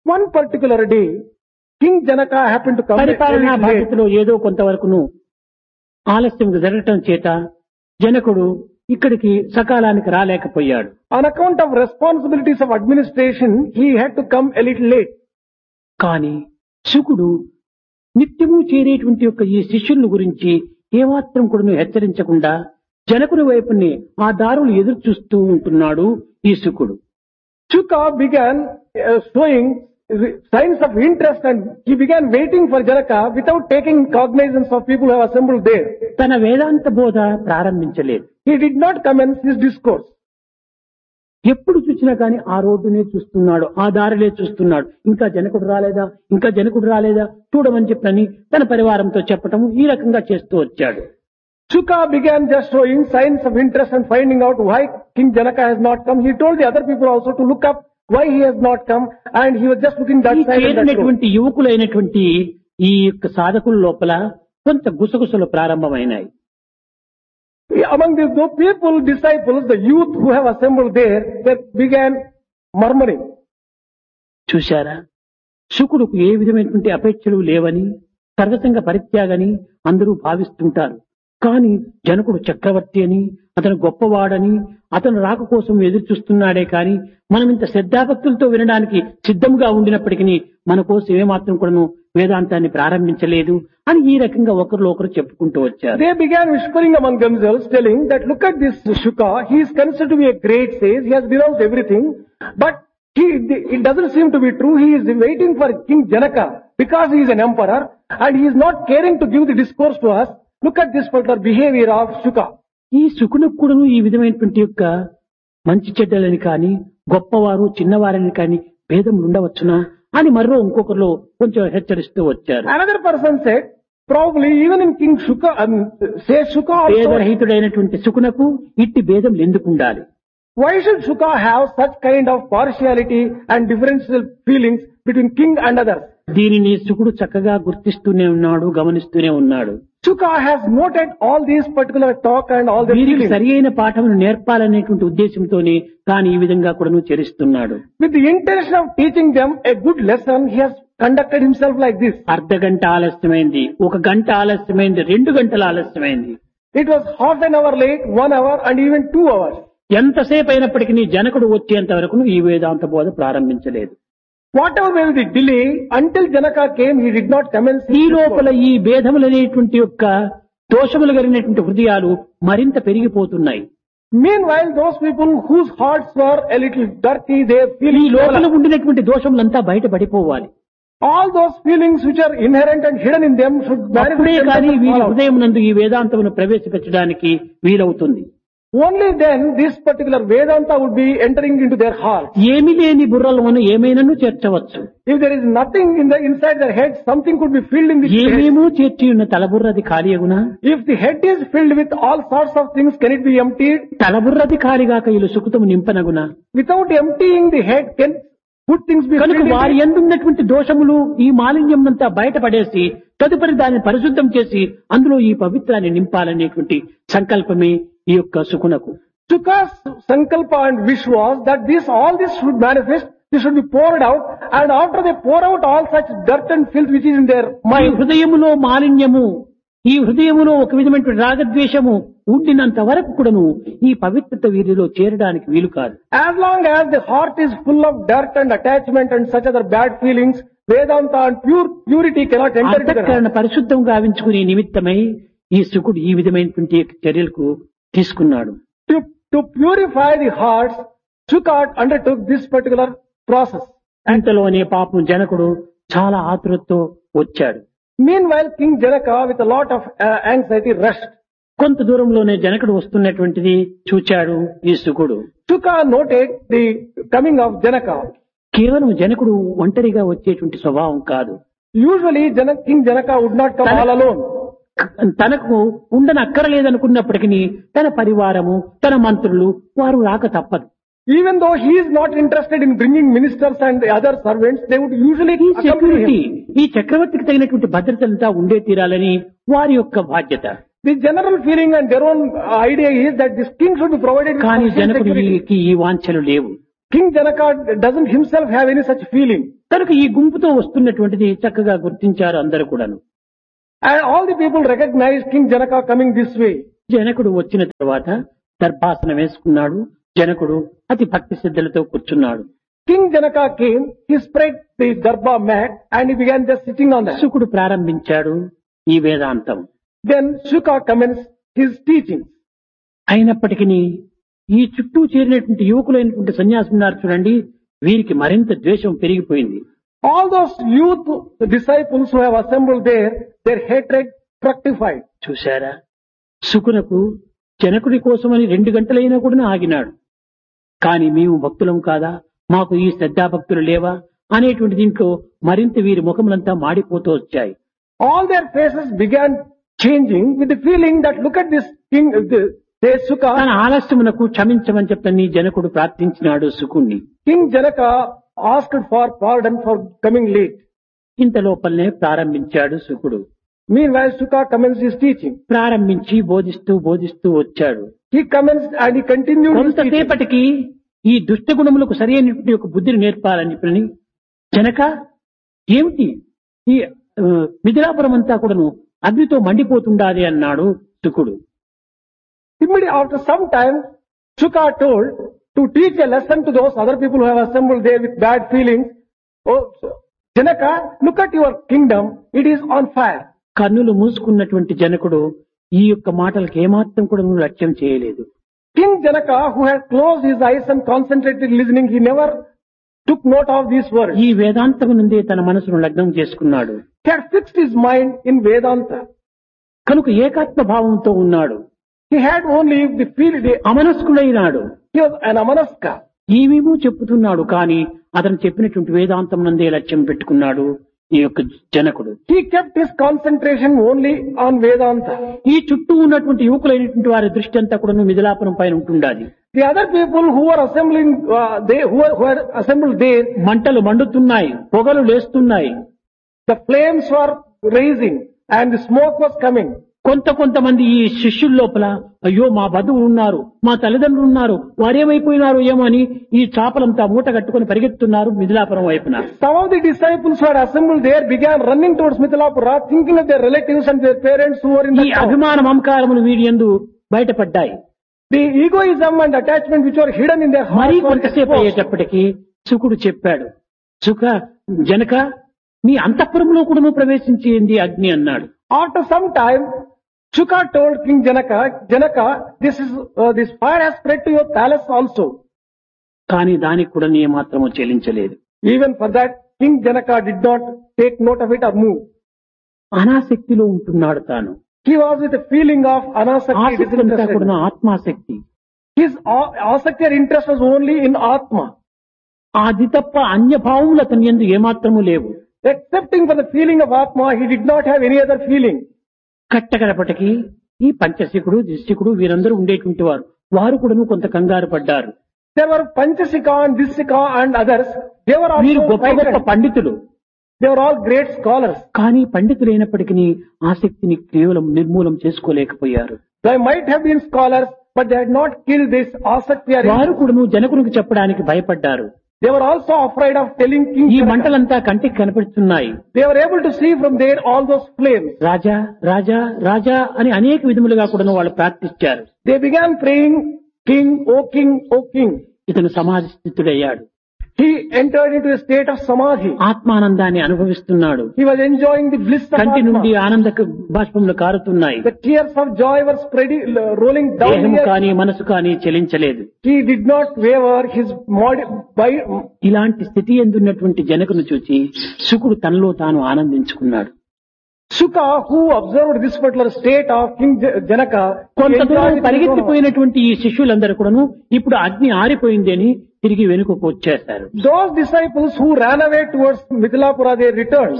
One particular day, King Janaka happened to come a పరిపాలనా little late. బాధ్యతలో ఏదో కొంతవరకును ఆలస్యం జరగటం చేత జనకుడు ఇక్కడికి సకాలానికి రాలేకపోయాడు. On account of responsibilities of administration, he had to come a little late. కానీ శుకుడు నిత్యము చేరేటువంటి యొక్క ఈ శిష్యుల గురించి ఏమాత్రం కూడా హెచ్చరించకుండా జనకుని వైపుని ఆ దారులు ఎదురు చూస్తూ ఉంటున్నాడు ఈ శుకుడు. Shuka began uh, showing signs of interest and he began waiting for Janaka without taking cognizance of people who have assembled there. తన వేదాంత బోధ ప్రారంభించలేదు. He did not commence his discourse. ఎప్పుడు చూసినా కానీ ఆ రోడ్డునే చూస్తున్నాడు, ఆ దారిలే చూస్తున్నాడు. ఇంకా జనకుడు రాలేదా, ఇంకా జనకుడు రాలేదా చూడమని చెప్పని తన పరివారంతో చెప్పటము ఈ రకంగా చేస్తూ వచ్చాడు. Shuka began just showing signs of interest and finding out why King Janaka has not come. He told the other people also to look up why he has not come, and he was just looking that ఈ side and that road. చేరినటువంటి యువకులైనటువంటి ఈ యొక్క సాధకుల లోపల కొంత గుసగుసలు ప్రారంభమైనాయి. Among these those people, disciples, the youth who have assembled there, they began murmuring. చూశారా, శుకుడుకు ఏ విధమైనటువంటి అపేక్షలు లేవని, సర్వసంగ పరిత్యాగని అందరూ భావిస్తుంటారు. కానీ జనకుడు చక్రవర్తి అని, అతను గొప్పవాడని, అతను రాక కోసం ఎదురు చూస్తున్నాడే కానీ మనం ఇంత శ్రద్ధాభక్తులతో వినడానికి సిద్ధంగా ఉండినప్పటికీ మన కోసం ఏమాత్రం కూడాను వేదాంతాన్ని ప్రారంభించలేదు అని ఈ రకంగా ఒకరిలో ఒకరు చెప్పుకుంటూ వచ్చారు. They began whispering among themselves, telling that look at this Shuka, he is considered to be a great sage, he has renounced everything, but he, it doesn't seem to be true. He is waiting for King Janaka because he is an emperor and he is not caring to give the discourse to us. Look at this particular behavior of Shuka. ఈ శుకునికి కూడాను ఈ విధమైనటువంటి యొక్క మంచి చెడ్డలని కానీ, గొప్పవారు చిన్నవారని కానీ భేదములు ఉండవచ్చునా అని మరో ఇంకొకరిలో కొంచెం హెచ్చరిస్తూ వచ్చారు. Another person said, probably even in King Shuka, um, say Shuka also, భేదరహితుడైనటువంటి శుకునకు ఇట్టి భేదములు ఎందుకు ఉండాలి? why should Shuka have such kind of partiality and differential feelings between king and others? దీనిని శుకుడు చక్కగా గుర్తిస్తూనే ఉన్నాడు, గమనిస్తూనే ఉన్నాడు. Shuka has noted all these particular talk and all the వీరికి feelings. సరి అయిన పాఠమును నేర్పాలనేటువంటి ఉద్దేశంతోనే తాను ఈ విధంగా కూడాను చరిస్తున్నాడు. With the intention of teaching them a good lesson, he has conducted himself like this. అర్ధ గంట ఆలస్యమైంది, ఒక గంట ఆలస్యమైంది, రెండు గంటల ఆలస్యమైంది. It was half an hour late, one hour and even two hours. ఎంతసేపు అయినప్పటికీ జనకుడు వచ్చేంత వరకు ఈ వేదాంత బోధ ప్రారంభించలేదు. Whatever may be the delay, until Janaka came, he did not commence his ఈ discourse. లోపల ఈ భేదములనేటువంటి యొక్క దోషములు కలిగినటువంటి హృదయాలు మరింత పెరిగిపోతున్నాయి. Meanwhile, those people whose hearts were a little dirty, they feel ఈ లోపల ఉండినటువంటి దోషములంతా బయటపడిపోవాలి. all those feelings which are inherent and hidden in them should అప్పుడే manifest కానీ themselves వీరి all out. హృదయం నందు ఈ వేదాంతమును ప్రవేశపెట్టడానికి వీలవుతుంది. Only then this particular Vedanta would be entering into their heart. ఏమి లేని బుర్రలోను ఏమైనాను చేర్చవచ్చు. If there is nothing in the inside their head, something could be filled in the head. ఏమేమో చేర్చి ఉన్న తలబుర్రది ఖాళీయగునా? If the head is filled with all sorts of things, can it be emptied? తలబుర్రది ఖాళీగాక ఇల్లు సుఖతము నింపనగునా? Without emptying the head, can good things be కనుక filled in వారి it? ఎందున్నటువంటి దోషములు ఈ మాలిన్యం అంతా బయటపడేసి తదుపరి దాన్ని పరిశుద్ధం చేసి అందులో ఈ పవిత్రాన్ని నింపాలనేటువంటి సంకల్పమే ఈ యొక్క సుకునకు. Shuka's sankalpa and wish was that this, all this should manifest, this should be poured out, and after they pour out all such dirt and filth which is in their ఈ mind, హృదయములో మాలిన్యము, ఈ హృదయములో ఒక విధమైన రాగద్వేషము ఉండినంత వరకు కూడాను ఈ పవిత్రత వీరిలో చేరడానికి వీలు కాదు. as long as the heart is full of dirt and attachment and such other bad feelings, Vedanta and pure purity cannot enter into their heart. అంతఃకరణ పరిశుద్ధం గావించుకునే నిమిత్తమై ఈ శుకుడు ఈ విధమైనటువంటి చర్యలకు తీసుకున్నాడు. To, to purify the hearts, Shuka undertook this particular process. అంతలోనే పాపం జనకుడు చాలా ఆతురతతో వచ్చాడు. Meanwhile, King Janaka, with a lot of uh, anxiety, rushed. కొంత దూరంలోనే జనకుడు వస్తున్నటువంటిది చూచాడు ఈ శుకుడు. Shuka noted the coming of Janaka. కేవలం జనకుడు ఒంటరిగా వచ్చేటువంటి స్వభావం కాదు. Usually, Jana, King Janaka would not come all alone. తనకు ఉండని అక్కరలేదనుకున్నప్పటికీ తన పరివారము, తన మంత్రులు వారు రాక తప్పదు. Even though he is not interested in bringing ministers and the other servants, they would usually ఈ accompany సెక్యూరిటీ, him. ఈ చక్రవర్తికి తగినటువంటి భద్రతంతా ఉండే తీరాలని వారి యొక్క బాధ్యత. The general feeling and their own uh, idea is that this king should be provided with కానీ sufficient security. జనకుడికి ఈ వాంఛలు లేవు. King Janaka doesn't himself have any such feeling. కనుక ఈ గుంపుతో వస్తున్నటువంటిది చక్కగా గుర్తించారు అందరూ కూడాను. And all the people recognized King Janaka coming this way. జనకుడు వచ్చిన తర్వాత దర్భాసనం వేసుకున్నాడు. జనకుడు అతి భక్తి శ్రద్ధలతో కూర్చున్నాడు. King Janaka came, he spread the darbar mat and he began just sitting on that. శుకుడు ప్రారంభించాడు ఈ వేదాంతం. Then Shuka commenced his teaching. అయినప్పటికీ ఈ చుట్టూ చేరినటువంటి యువకులైనటువంటి సన్యాసులు ఉన్నారు చూడండి, వీరికి మరింత ద్వేషం పెరిగిపోయింది. All those youth disciples who have assembled there, their hatred fructified. చూశారా, శుకునకు జనకుడి కోసమని రెండు గంటలైనా కూడా ఆగినాడు. కానీ మేము భక్తులం కాదా, మాకు ఈ శ్రద్ధాభక్తులు లేవా అనేటువంటి దీంట్లో మరింత వీరి ముఖములంతా మాడిపోతూ వచ్చాయి. All their faces began changing with the feeling that look at this king, this, this Shuka. తన ఆలస్యమునకు క్షమించమని చెప్పని జనకుడు ప్రార్థించినాడు శుకుణ్ణి. King Janaka asked for pardon for coming late. ఇంత లోపలనే ప్రారంభించాడు శుకుడు. Meanwhile, Shuka commenced his teaching. ప్రారంభించి బోధిస్తూ బోధిస్తూ వచ్చాడు. He commenced and he continued his teaching. కొంతసేపటికి ఈ దుష్ట గుణములకు సరైనటువంటి ఒక బుద్ధిని నేర్పాలని చెప్పని, జనక ఏమిటి ఈ ఆ, మిథిలాపురం అంతా కూడాను అగ్నితో మండిపోతుండాలి అన్నాడు శుకుడు. Immediately after some time, Shuka told to teach a lesson to those other people who have assembled there with bad feelings. Oh, Janaka, look at your kingdom, it is on fire. కన్నులు మూసుకున్నటువంటి జనకుడు ఈ యొక్క మాటలకు ఏమాత్రం కూడా లక్ష్యం చేయలేదు. King Janaka, who had closed his eyes and concentrated listening, he never took note of these words. ఈ వేదాంతము నుండే తన మనసును లగ్నం చేసుకున్నాడు. He had fixed his mind in Vedanta. కనుక ఏకాత్మ భావంతో ఉన్నాడు. He had only the feel, the, అమనస్కుడైనాడు. he was an amanaska. ఈవేమో చెప్పుతున్నాడు, కానీ అతను చెప్పినటువంటి వేదాంతం నందే లక్ష్యం పెట్టుకున్నాడు ఈ యొక్క జనకుడు. He kept his concentration only on Vedanta. ఈ చుట్టూ ఉన్నటువంటి యువకులైనటువంటి వారి దృష్టి అంతా కూడా మిథిలాపురం పైన ఉంటుండాలి. The other people who were assembling, uh, they who were, who were assembled there, మంటలు మండుతున్నాయి, పొగలు లేస్తున్నాయి. the flames were raising and the smoke was coming. కొంత కొంతమంది ఈ శిష్యుల లోపల అయ్యో మా బంధువులు ఉన్నారు, మా తల్లిదండ్రులు ఉన్నారు, వారేమైపోయినారు ఏమో అని ఈ చాపలంతా మూట కట్టుకుని పరిగెత్తున్నారు మిథిలాపురం వైపున. Some of the disciples who had assembled there began running towards Mithilapura, thinking of their relatives and their parents who were in the ఈ town. అభిమాన మమకారములు వీడి యందు బయటపడ్డాయి. The egoism and attachment which were hidden in their మరీ hearts were కొంతసేపు exposed. అయ్యేటప్పటికి శుకుడు చెప్పాడు, శుక జనక మీ అంతఃపురంలో కూడా ప్రవేశించింది అగ్ని అన్నాడు. After some time, Shuka told King Janaka, Janaka, this is uh, this fire has spread to your palace also. కానీ దానికి కూడా నీ మాత్రము చెల్లించలేదు. Even for that, King Janaka did not take note of it or move. అనాసక్తిలో ఉంటున్నాడు తాను. He was with a feeling of anasakti, ఆసక్తి అంతా disinterested. కూడా ఆత్మాసక్తి. His a- asakti or interest was only in Atma. అది తప్ప అన్య భావములు అతని యందు ఏమాత్రము లేవు. Excepting for the feeling of Atma, he did not have any other feeling. కట్టకడపటికి ఈ పంచశికుడు దిశికుడు వీరందరూ ఉండేటువంటి వారు వారు కూడా కొంత కంగారు పడ్డారు. There were Panchasika and Disika and others. They were వీరు also గొప్ప గొప్ప frightened. పండితులు. They were all great scholars. కానీ పండితులైనప్పటికీ ఆసక్తిని కేవలం నిర్మూలం చేసుకోలేకపోయారు. They might have been scholars, but they had not killed this asakti or వారు interest. కూడా జనకునికి చెప్పడానికి భయపడ్డారు. They were also afraid of telling King ఈ Janaka. మంటలంతా కంటికి కనపడుతున్నాయి. They were able to see from there all those flames. రాజా రాజా రాజా అని అనేక విధములుగా కూడా వాళ్ళు ప్రార్థించారు. They began praying, King, O King, O King. ఇతను సమాధి స్థితుడయ్యాడు. He entered into a state of samadhi. ఆత్మానందాన్ని అనుభవిస్తున్నాడు. He was enjoying the bliss of కంటి నుండి Atma. ఆనంద బాష్పములు కారుతున్నాయి. The tears of joy were spreading, rolling down దేహము here. కానీ మనసు కానీ చెలించలేదు. He did not waver his body by, ఇలాంటి స్థితి ఎందున్నటువంటి జనకును చూచి శుకుడు తనలో తాను ఆనందించుకున్నాడు. Shuka, who observed this particular state of King J- Janaka, he కొంత enjoyed దూరం it with పరిగెత్తిపోయినటువంటి ఈ శిష్యులందరూ కూడాను ఇప్పుడు అగ్ని ఆరిపోయింది అని తిరిగి వెనుకకు వచ్చేశారు. those disciples who ran away towards Mithilapura, they returned.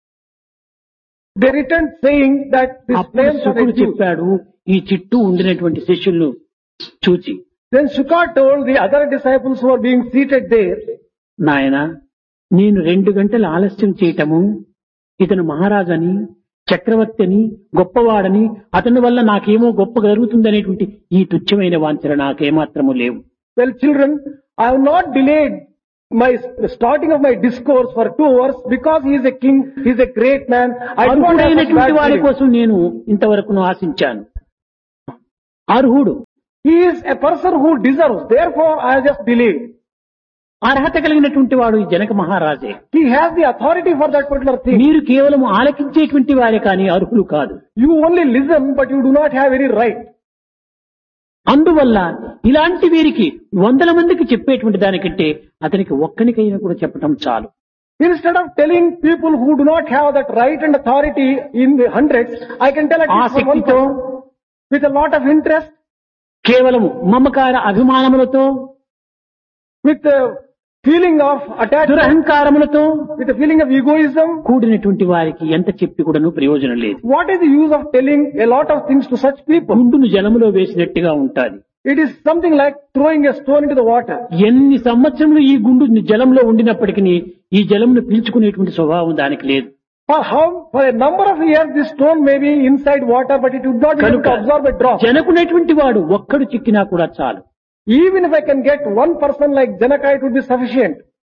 They returned saying that these అప్పుడు flames are శుకుడు reduced. చెప్పాడు ఈ చుట్టూ ఉండినటువంటి శిష్యులను చూచి, Then Shuka told the other disciples who were being seated there, నాయనా నేను రెండు గంటల ఆలస్యం చేయటము ఇతను మహారాజని చక్రవర్తి అని గొప్పవాడని అతని వల్ల నాకేమో గొప్ప జరుగుతుందనేటువంటి ఈ తుచ్చమైన వాంఛన నాకేమాత్రము లేవు. well children, I have not delayed my starting of my discourse for two hours because he is a king, he is a great man. I do not have such అర్హుడైనటువంటి bad వారి feelings. కోసం నేను ఇంతవరకు ఆశించాను. అర్హుడు He is a person who deserves. Therefore, I just believe. అర్హత కలిగినటువంటి వాడు ఈ Janaka మహారాజే. He has the authority for that particular thing. మీరు కేవలం ఆలకించేటువంటి వారే కానీ అర్హులు కాదు. You only listen, but you do not have any right. అందువల్ల ఇలాంటి వీరికి వందల మందికి చెప్పేటువంటి దానికంటే అతనికి ఒక్కనికైనా కూడా చెప్పటం చాలు. Instead of telling people who do not have that right and authority in the hundreds, I can tell at ఆ least one శక్తితో person with a lot of interest, కేవలము మమకార అభిమానములతో, with a feeling of attachment, దురహంకారములతో with a feeling of egoism. కూడినటువంటి వారికి ఎంత చెప్పి కూడాను ప్రయోజనం లేదు. What is the use of telling a lot of things to such people? గుండును జలములో వేసినట్టుగా ఉంటాది. It is something like throwing a stone into the water. ఎన్ని సంవత్సరములు ఈ గుండు జలంలో ఉండినప్పటికీ ఈ జలమును పీల్చుకునేటువంటి స్వభావం దానికి లేదు. For how, for a number of years this stone may be inside water, but it would not be able కనుక to absorb a drop. జనకునేటువంటి వాడు ఒక్కడు చిక్కినా కూడా చాలు. Even if I can get one person like Janaka, it would be sufficient.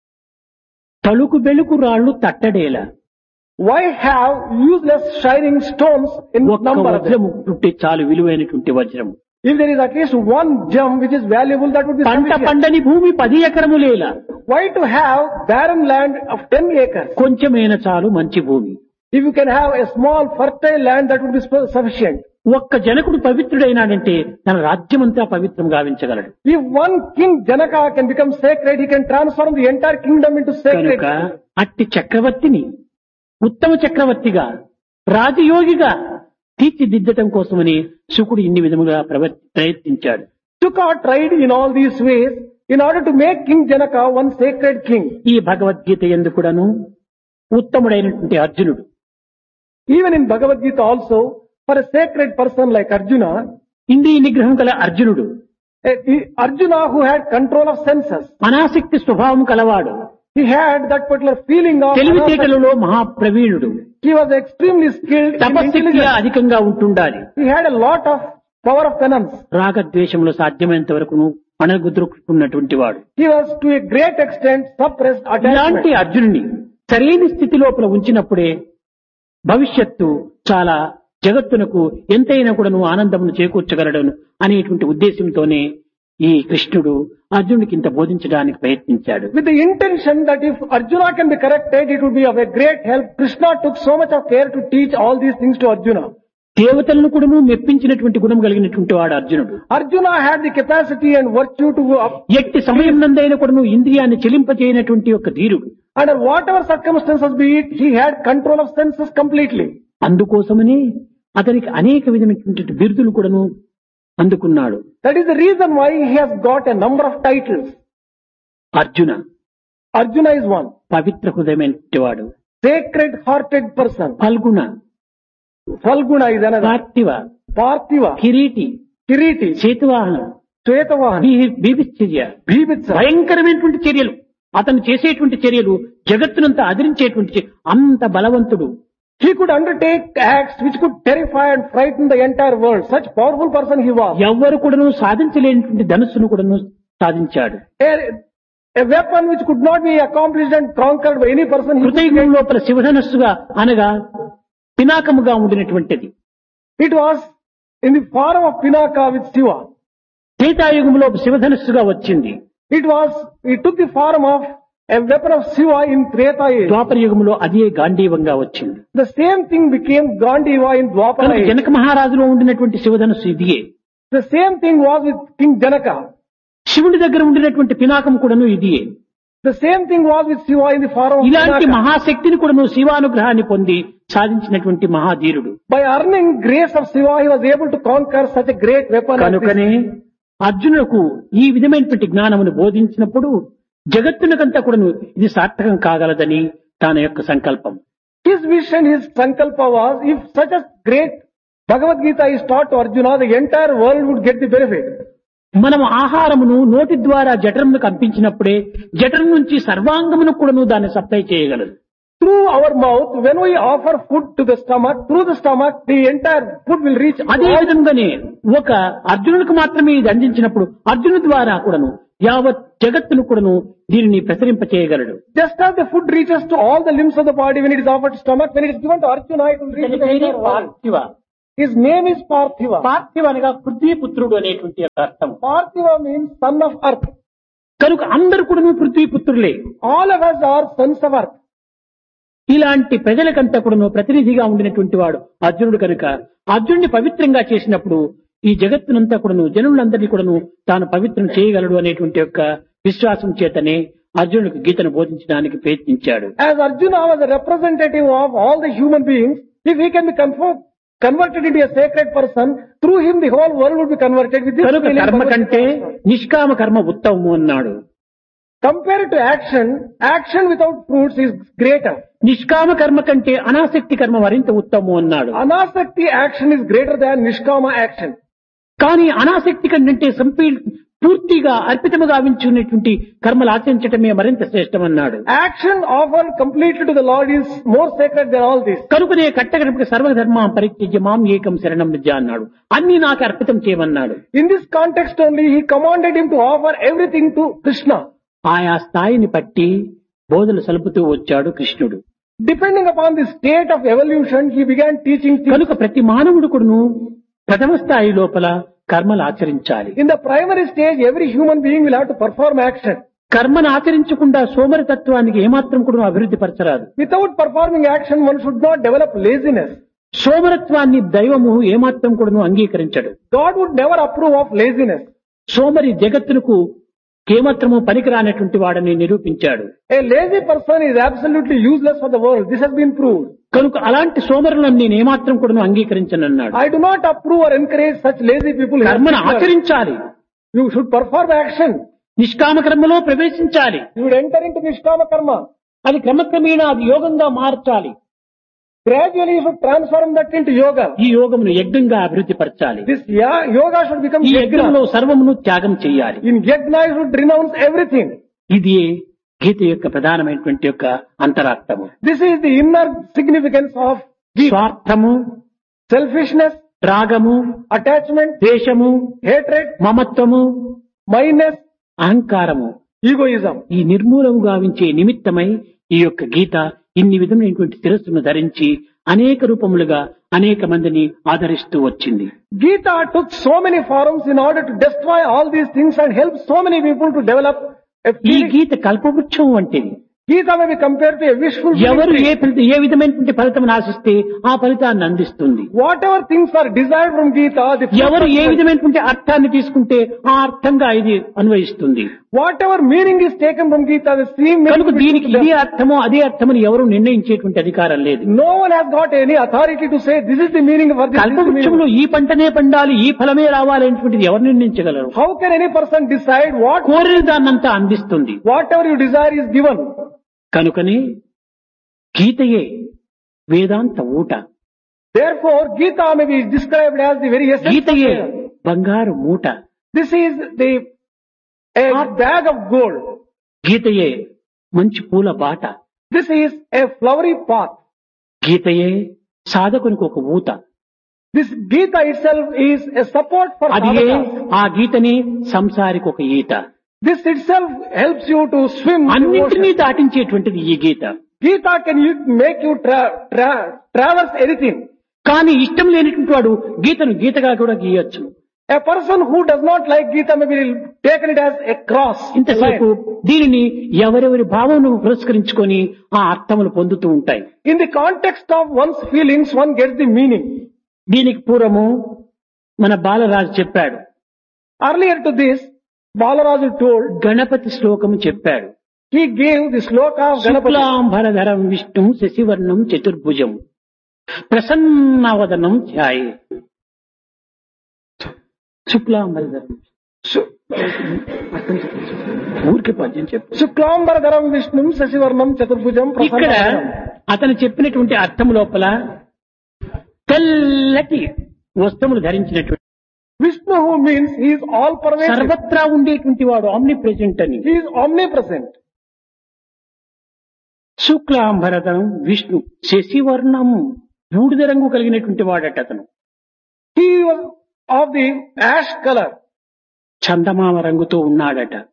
తలుకు బెలుకు రాళ్లు తట్టడేల, Why have useless shining stones in ఒక్క number of them? వజ్రము పుట్టే చాలు విలువైనటువంటి వజ్రము. If there is at least one gem which is valuable, that would be పంట sufficient. పండని భూమి పది ఎకరములేల, Why to have barren land of ten acres? కొంచెమైన చాలు మంచి భూమి. If you can have a small fertile land, that would be su- sufficient. ఒక్క జనకుడు పవిత్రుడైనాడంటే తన రాజ్యమంతా పవిత్రం గావించగలడు. If one king Janaka can become sacred, he can transform the entire kingdom into sacred. కనుక అట్టి చక్రవర్తిని ఉత్తమ చక్రవర్తిగా రాజయోగిగా తీర్చిదిద్దటం కోసమని శుకుడు ఇన్ని విధముగా ప్రవ- ప్రయత్నించాడు. Took our tried in all these ways in order to make King Janaka one sacred king. ఈ భగవద్గీత యందు కూడాను ఉత్తముడైనటువంటి అర్జునుడు, Even in Bhagavad Gita also, for a sacred person like Arjuna, ఇంద్రియ నిగ్రహం గల అర్జునుడు, a- a- Arjuna who had control of senses, అనాసక్తి స్వభావం కలవాడు, he had that particular feeling of, తెలివితేటలలో మహాప్రవీణుడు, he was extremely skilled in తపశక్తి intelligence. అధికంగా ఉంటుండాలి. He had a lot of power of penance. రాగద్వేషములు సాధ్యమైనంత వరకును అణగుద్రుకున్నటువంటి వాడు. He was to a great extent suppressed ఇలాంటి attachment. అర్జునుని సరైన స్థితి లోపల ఉంచినప్పుడే భవిష్యత్తు చాలా జగత్తునకు ఎంతైనా కూడాను ఆనందమును చేకూర్చగలడను అనేటువంటి ఉద్దేశంతోనే ఈ కృష్ణుడు అర్జునుడికి ఇంత బోధించడానికి ప్రయత్నించాడు. With the intention that if Arjuna can be corrected, it would be of a great help. Krishna took so much of care to teach all these things to Arjuna. దేవతలను కూడాను మెప్పించినటువంటి గుణం కలిగినటువంటి వాడు అర్జునుడు. Arjuna had the capacity and virtue to up, ఎట్టి సమయం నందైనా కూడాను ఇంద్రియాన్ని చెలింపజేయనటువంటి ఒక ధీరుడు. under whatever circumstances be it, he had control of senses completely. అందుకోసమని అతనికి అనేక విధమైనటువంటి బిరుదులు కూడాను అందుకున్నాడు. That is the reason why he has got a number of titles. Arjuna Arjuna is one. పవిత్ర హృదయమైనటువంటి వాడు, Sacred hearted person. Phalguna, Falguna is another. పార్థివ, Parthiva. Kireeti, Kiriti. చేతువాహనం, Svetavahan. బీభిశ్చర్య, Bhibitsa. భయంకరమైనటువంటి చర్యలు, అతను చేసేటువంటి చర్యలు జగత్తునంతా అదిరించేటువంటి చే- అంత బలవంతుడు. He could undertake acts which could terrify and frighten the entire world. Such powerful person he was. ఎవ్వరు కూడాను సాధించలేనటువంటి ధనుస్సును కూడాను సాధించాడు. A, a weapon which could not be accomplished and conquered by any person. He could హృదయం make. లోపల శివధనస్సుగా అనగా పినాకముగా ఉండినటువంటిది. It was in the form of Pinaka with Shiva. త్రేతాయుగంలో శివధనస్సుగా వచ్చింది. It was, it took the form of a weapon of Shiva in Treta age. ద్వాపర యుగంలో అదే గాంధీవంగా వచ్చింది. The same thing became Gandiva in Dwapara కనుక age. Janaka మహారాజులో ఉండినటువంటి శివధనస్సు ఇదియే. The same thing was with King Janaka. శివుడి దగ్గర ఉండినటువంటి పినాకం కూడాను ఇదియే. The same thing was with Shiva in the form of ఇలాంటి Pinaka. మహాశక్తిని కూడాను శివానుగ్రహాన్ని పొంది సాధించినటువంటి మహాధీరుడు. By earning grace of Shiva, he was able to conquer such a great weapon. as this. కనుకనే అర్జునులకు ఈ విధమైనటువంటి జ్ఞానమును బోధించినప్పుడు జగత్తునకంతా కూడాను ఇది సార్థకం కాగలదని తన యొక్క సంకల్పం. His vision, his sankalpa was, if such a great Bhagavad Gita is taught to Arjuna, the entire world would get the benefit. మనం ఆహారమును నోటి ద్వారా జఠరమును కంపించినప్పుడే జఠరం నుంచి సర్వాంగమును కూడాను దాన్ని సప్లై చేయగలదు. Through our mouth, when we offer food to the stomach, through the stomach, the entire food will reach. అదే విధంగానే ఒక అర్జునుడికి మాత్రమే ఇది అందించినప్పుడు అర్జును ద్వారా కూడాను యావత్ జగత్తును కూడాను దీనిని ప్రసరింపచేయగలడు. Just as the food reaches to all the limbs of the body when it is offered to stomach, when it is given to Arjuna, it will reach to the entire world. పార్థివ. His name is Parthiva. పార్థివ అనగా పృథ్వీపుత్రుడు అనేటువంటి యొక్క అర్థం. Parthiva means son of earth. కనుక అందరు కూడాను పృథ్వీపుత్రులే. All of us are sons of earth. ఇలాంటి ప్రజలకంతా కూడాను ప్రతినిధిగా ఉండినటువంటి వాడు అర్జునుడు కనుక అర్జునుడిని పవిత్రంగా చేసినప్పుడు ఈ జగత్తునంతా కూడాను జనులందరినీ కూడాను తాను పవిత్రం చేయగలడు అనేటువంటి యొక్క విశ్వాసం చేతనే అర్జునుడికి గీతను బోధించడానికి ప్రయత్నించాడు. As Arjuna was a representative of all the human beings, if he can be conformed, converted into a sacred person, through him the whole world would be converted. With this కనుక feeling, కర్మ కంటే నిష్కామ కర్మ ఉత్తమము అన్నాడు. compared to action, action without fruits is greater. నిష్కామ కర్మ కంటే అనాసక్తి కర్మ మరింత ఉత్తమము అన్నాడు. Anasakti action is greater than Nishkama action. కానీ అనాసక్తి కంటే సంపీ పూర్తిగా అర్పితముగా వించున్నటువంటి కర్మలు ఆచరించటమే మరింత శ్రేష్టమన్నాడు. Action offered completely to the Lord is more sacred than all this. కనుకనే కట్టగడపకి సర్వధర్మ పరిత్యజ్య మాం ఏకం శరణం వ్రజ అన్నాడు. అన్ని నాకు అర్పితం చేయమన్నాడు. In this context only, he commanded him to offer everything to Krishna. ఆయా స్థాయిని బట్టి బోధలు సలుపుతూ వచ్చాడు కృష్ణుడు. Depending upon the state of evolution, he began teaching things. కనుక ప్రతి మానవుడు కూడాను ప్రథమ స్థాయి లోపల కర్మలు ఆచరించాలి. In the primary stage, every human being will have to perform action. కర్మను ఆచరించకుండా సోమరితత్వానికి ఏమాత్రం కూడా అభివృద్ధి పరచరాదు. Without performing action, one should not develop laziness. సోమరత్వాన్ని దైవము ఏమాత్రం కూడాను అంగీకరించడు. God would never approve of laziness. సోమరి జగత్తునకు ఏమాత్రము పనికిరానటువంటి వాడని నిరూపించాడు. A lazy person is absolutely useless for the world. This has been proved. కనుక అలాంటి సోమరులను నేను ఏమాత్రం కూడా అంగీకరించనన్నాడు. I do not approve or encourage such lazy people. కర్మను ఆచరించాలి. You should perform action. నిష్కామ కర్మలో ప్రవేశించాలి. You would enter into Nishkama karma. అది క్రమక్రమేణా అది యోగంగా మార్చాలి. Gradually you should transform that into yoga. ఈ యోగమును యజ్ఞంగా అభివృద్ధి పరచాలి. This ya- yoga should become ఈ యజ్ఞంలో yajna. సర్వమును త్యాగం చేయాలి. In yajna you should renounce everything. ఇది గీత యొక్క ప్రధానమైనటువంటి యొక్క అంతరార్థము. This is the inner significance of Gita. స్వార్థము, Selfishness, రాగము, attachment, ద్వేషము, hatred, మమత్వము, mindness, అహంకారము egoism. ఈ నిర్మూలము గావించే నిమిత్తమై ఈ యొక్క గీత ఇన్ని విధమైనటువంటి శిరస్సును ధరించి అనేక రూపములుగా అనేక మందిని ఆదరిస్తూ వచ్చింది. Gita took so many forms in order to destroy all these things and help so many people to develop a ఈ feeling. గీత కల్పవృక్షం వంటిది. Gita may be compared to a wishful ఎవరు ఏ tree. ఫలిత ఏ విధమైనటువంటి ఫలితం ఆశిస్తే ఆ ఫలితాన్ని అందిస్తుంది. Whatever things are desired from Gita, the fruit ఎవరు ఏ of- విధమైనటువంటి అర్థాన్ని తీసుకుంటే ఆ అర్థంగా ఇది అన్వయిస్తుంది. whatever meaning is taken from Gita, the same కనుక meaning. దీనికి ఇదే అర్థమో అదే అర్థమని ఎవరు నిర్ణయించేటువంటి అధికారం లేదు. No one has got any authority to say this is the meaning of this. This is the కల్పవృక్షంలో meaning. ఈ పంటనే పండాలి ఈ ఫలమే రావాలి అనేటువంటిది ఎవరు నిర్ణయించగలరు? How can any person decide what కోరిన దాన్నంతా అందిస్తుంది. whatever you desire is given? కనుకని గీతయే వేదాంత ఊట, Therefore, Gita may be described as the very essence of గీతయే Vedanta. బంగారు మూట, This is the a bag of gold. గీతయే మంచి పూల బాట, This is a flowery path. గీతయే సాధకునికి ఒక ఊత. This Gita itself is a support for అది sadhaka. ఆ గీతని సంసారికి ఒక ఈత. This itself helps you to swim. in the అన్నింటినీ ocean. దాటించేటువంటిది ఈ గీత. Gita can you make you tra- tra- traverse anything. కానీ ఇష్టం లేనటువంటి వాడు గీతను గీతగా కూడా గీయొచ్చు. A person who does not like Gita may be taken it as a cross. ఇంతసేపు దీనిని ఎవరెవరి భావమును పురస్కరించుకొని ఆ అర్థములు పొందుతూ ఉంటాయి. In the context of one's feelings, one gets the meaning. దీనికి పూర్వము మన బాలరాజు చెప్పాడు. Earlier to this, Balaraju told, Ganapati శ్లోకము చెప్పాడు. he gave the sloka of Ganapati. శుక్లాంబరధరం విష్ణుం శశివర్ణం చతుర్భుజం ప్రసన్నవదనం ధ్యాయే. శుక్లాంబరధరం Su- ఊరికి పద్యం చెప్పు. Shuklambaradharam Vishnum Sasivarnam Chaturbhujam ఇక్కడ Prasannavarnam. అతను చెప్పినటువంటి అర్థం లోపల తెల్లటి వస్త్రములు ధరించినటువంటి Vishnu who means he is all pervasive. సర్వత్రా ఉండేటువంటి వాడు ఆమ్ని ప్రెజెంట్ అని. He is omnipresent. శుక్లాంబరధరం విష్ణు శశివర్ణం బూడిద రంగు కలిగినటువంటి వాడట అతను. He was of the ash color. చందమామ రంగుతో ఉన్నాడట.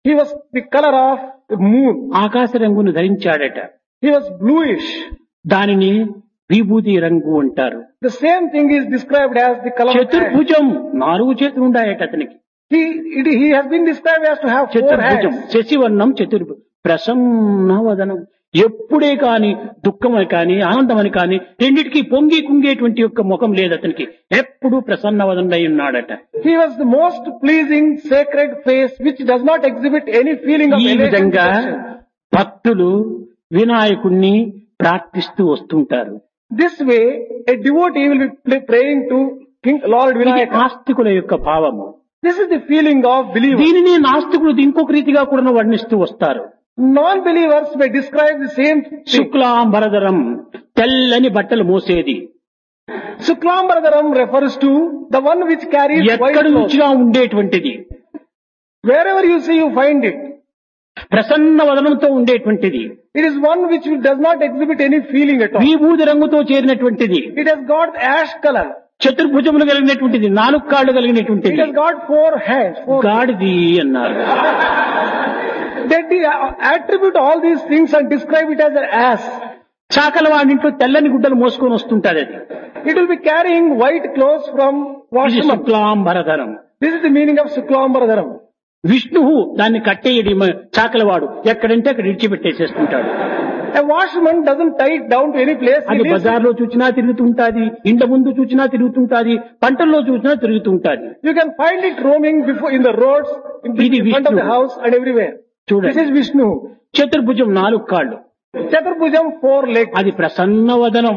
He was the color of the moon. ఆకాశ రంగును ధరించాడట. He was bluish. దానిని విభూతి రంగు అంటారు. The same thing is described as the color of ash. చతుర్భుజం, నాలుగు చేతులు ఉన్నాయట అతనికి. He, it, he has been described as to have four చతుర్భుజం, hands. శశివర్ణం చతుర్భుజం, ప్రసన్నవదనం. ఎప్పుడే కాని దుఃఖమని కాని ఆనందమని కాని రెండిటికి పొంగి కుంగేటువంటి యొక్క ముఖం లేదు అతనికి. ఎప్పుడు ప్రసన్నవదనై ఉన్నాడట. He was the most pleasing sacred face which does not exhibit any feeling of ఈ elation. విధంగా భక్తులు వినాయకుణ్ణి ప్రార్థిస్తూ వస్తుంటారు. This way, a devotee will be praying to King Lord ఇది Vinayaka. ఆస్తికుల యొక్క భావము. This is the feeling of believers. దీనిని నాస్తికులు ఇంకొక రీతిగా కూడా వర్ణిస్తూ వస్తారు. Non-believers may describe the same thing. శుక్లాంబరధరం, తెల్లని బట్టలు మోసేది. Shuklambaradaram refers to the one which carries white ఎక్కడ clothes. నుంచిగా ఉండేటువంటిది, Wherever you see, you find it. Prasanna వదనంతో ఉండేటువంటిది, It is one which does not exhibit any feeling at all. విభూది రంగుతో చేరినటువంటిది, It has got ash color. చతుర్భుజములు కలిగినటువంటిది, నాలుగు కాళ్ళు It కలిగినటువంటిది. has got four hands. Four. గాడిది అన్నారు. They de- attribute all these things and describe it as an ass. చాకల వాడింట్లో తెల్లని గుడ్డలు మోసుకొని వస్తుంటారు. అది It will be carrying white clothes from ఇది washroom. శుక్లాంబరధరం. This is the meaning of Shuklambaradaram. విష్ణువు దాన్ని కట్టేయడి చాకలవాడు ఎక్కడంటే అక్కడ ఇడిచిపెట్టేసేస్తుంటాడు. A washerman doesn't tie it down to any place. He అది leaves it. బజార్లో చూసినా తిరుగుతుంటాది, ఇంట ముందు చూసినా తిరుగుతుంటాది, పంటల్లో చూసినా తిరుగుతుంటాది. You can find it roaming before in the roads, in the ఇది in front of the Vishnu. house and everywhere. This చూడండి, is Vishnu. చతుర్భుజం నాలుగు కాళ్ళు, Chaturbhujam four legs. అది ప్రసన్నవదనం.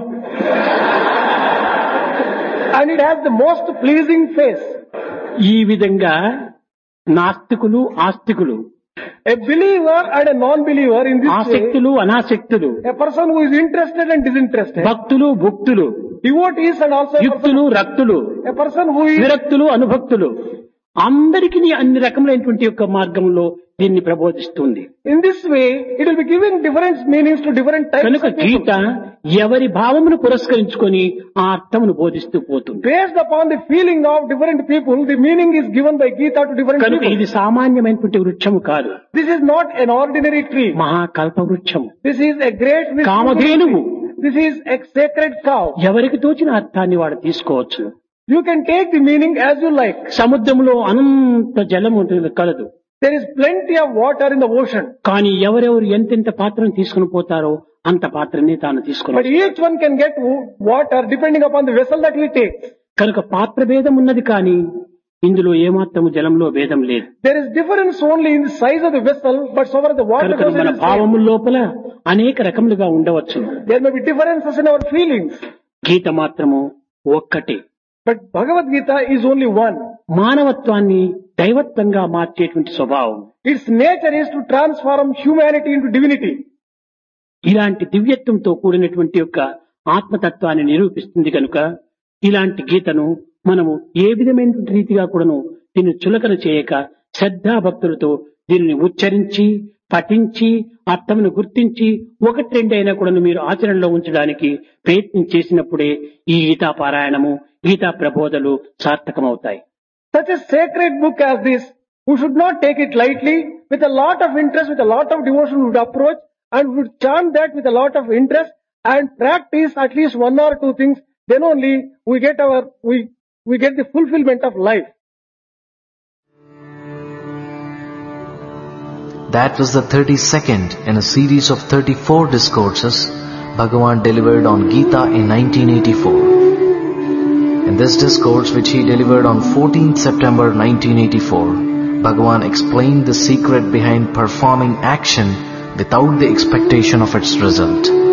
And it has the most pleasing face. ఈ విధంగా నాస్తికులు ఆస్తికులు, A believer and a non-believer in this way, ఆసక్తులు అనాసక్తులు, a person who is interested and disinterested, భక్తులు భుక్తులు, devotees and also a person, యుక్తులు రక్తులు, a person who is విరక్తులు అనుభక్తులు, అందరికీ అన్ని రకములైనటువంటి యొక్క మార్గంలో దీన్ని ప్రబోధిస్తుంది. in this way, it will be giving different meanings to different types కనుక of people. గీత ఎవరి భావమును పురస్కరించుకొని ఆ అర్థమును బోధిస్తూ పోతుంది. Based upon the feeling of different people, the meaning is given by Gita to different కనుక people. ఇది సామాన్యమైనటువంటి వృక్షము కాదు, This is not an ordinary tree. మహాకల్ప వృక్షము, This is a great wisdom. Kamadhenu. This is a sacred cow. ఎవరికి తోచిన అర్థాన్ని వాడు తీసుకోవచ్చు. You can take the meaning as you like. సముద్రంలో అనంత జలం ఉంటుంది కలదు, There is plenty of water in the ocean. కానీ ఎవరెవరు ఎంతెంత పాత్రను తీసుకుని పోతారో అంత పాత్రని తాను తీసుకుని. But each one can get w- water depending upon the vessel that he takes. కనుక పాత్ర భేదం ఉన్నది, కానీ ఇందులో ఏమాత్రము జలంలో భేదం లేదు. There is difference only in the size of the vessel, but so far as the water కనుక goes, it మన is same. భావము లోపల అనేక రకములుగా ఉండవచ్చు. There may be differences in our feelings. గీత మాత్రము ఒక్కటే. But Bhagavad Gita is only one. మానవత్వాన్ని దైవత్వంగా మార్చేటువంటి స్వభావం. Its nature is to transform humanity into divinity. ఇలాంటి దివ్యత్వంతో కూడినటువంటి యొక్క ఆత్మతత్వాన్ని నిరూపిస్తుంది. కనుక ఇలాంటి గీతను మనము ఏ విధమైనటువంటి రీతిగా కూడాను దీన్ని చులకన చేయక శ్రద్ధాభక్తులతో దీనిని ఉచ్చరించి పఠించి అర్థమును గుర్తించి ఒకటి రెండైనా కూడా మీరు ఆచరణలో ఉంచడానికి ప్రయత్నం చేసినప్పుడే ఈ గీతా పారాయణము Gita ప్రబోధలు సార్థకమవుతాయి. Such a sacred book as this, who should not take it lightly, with a lot of interest, with a lot of devotion would approach and would chant that with a lot of interest and practice at least one or two things, then only we get our, we, we get the fulfillment of life. That was the thirty-second in a series of thirty-four discourses Bhagavan delivered on Gita in nineteen eighty-four. In this discourse, which he delivered on fourteenth September nineteen eighty-four, Bhagavan explained the secret behind performing action without the expectation of its result.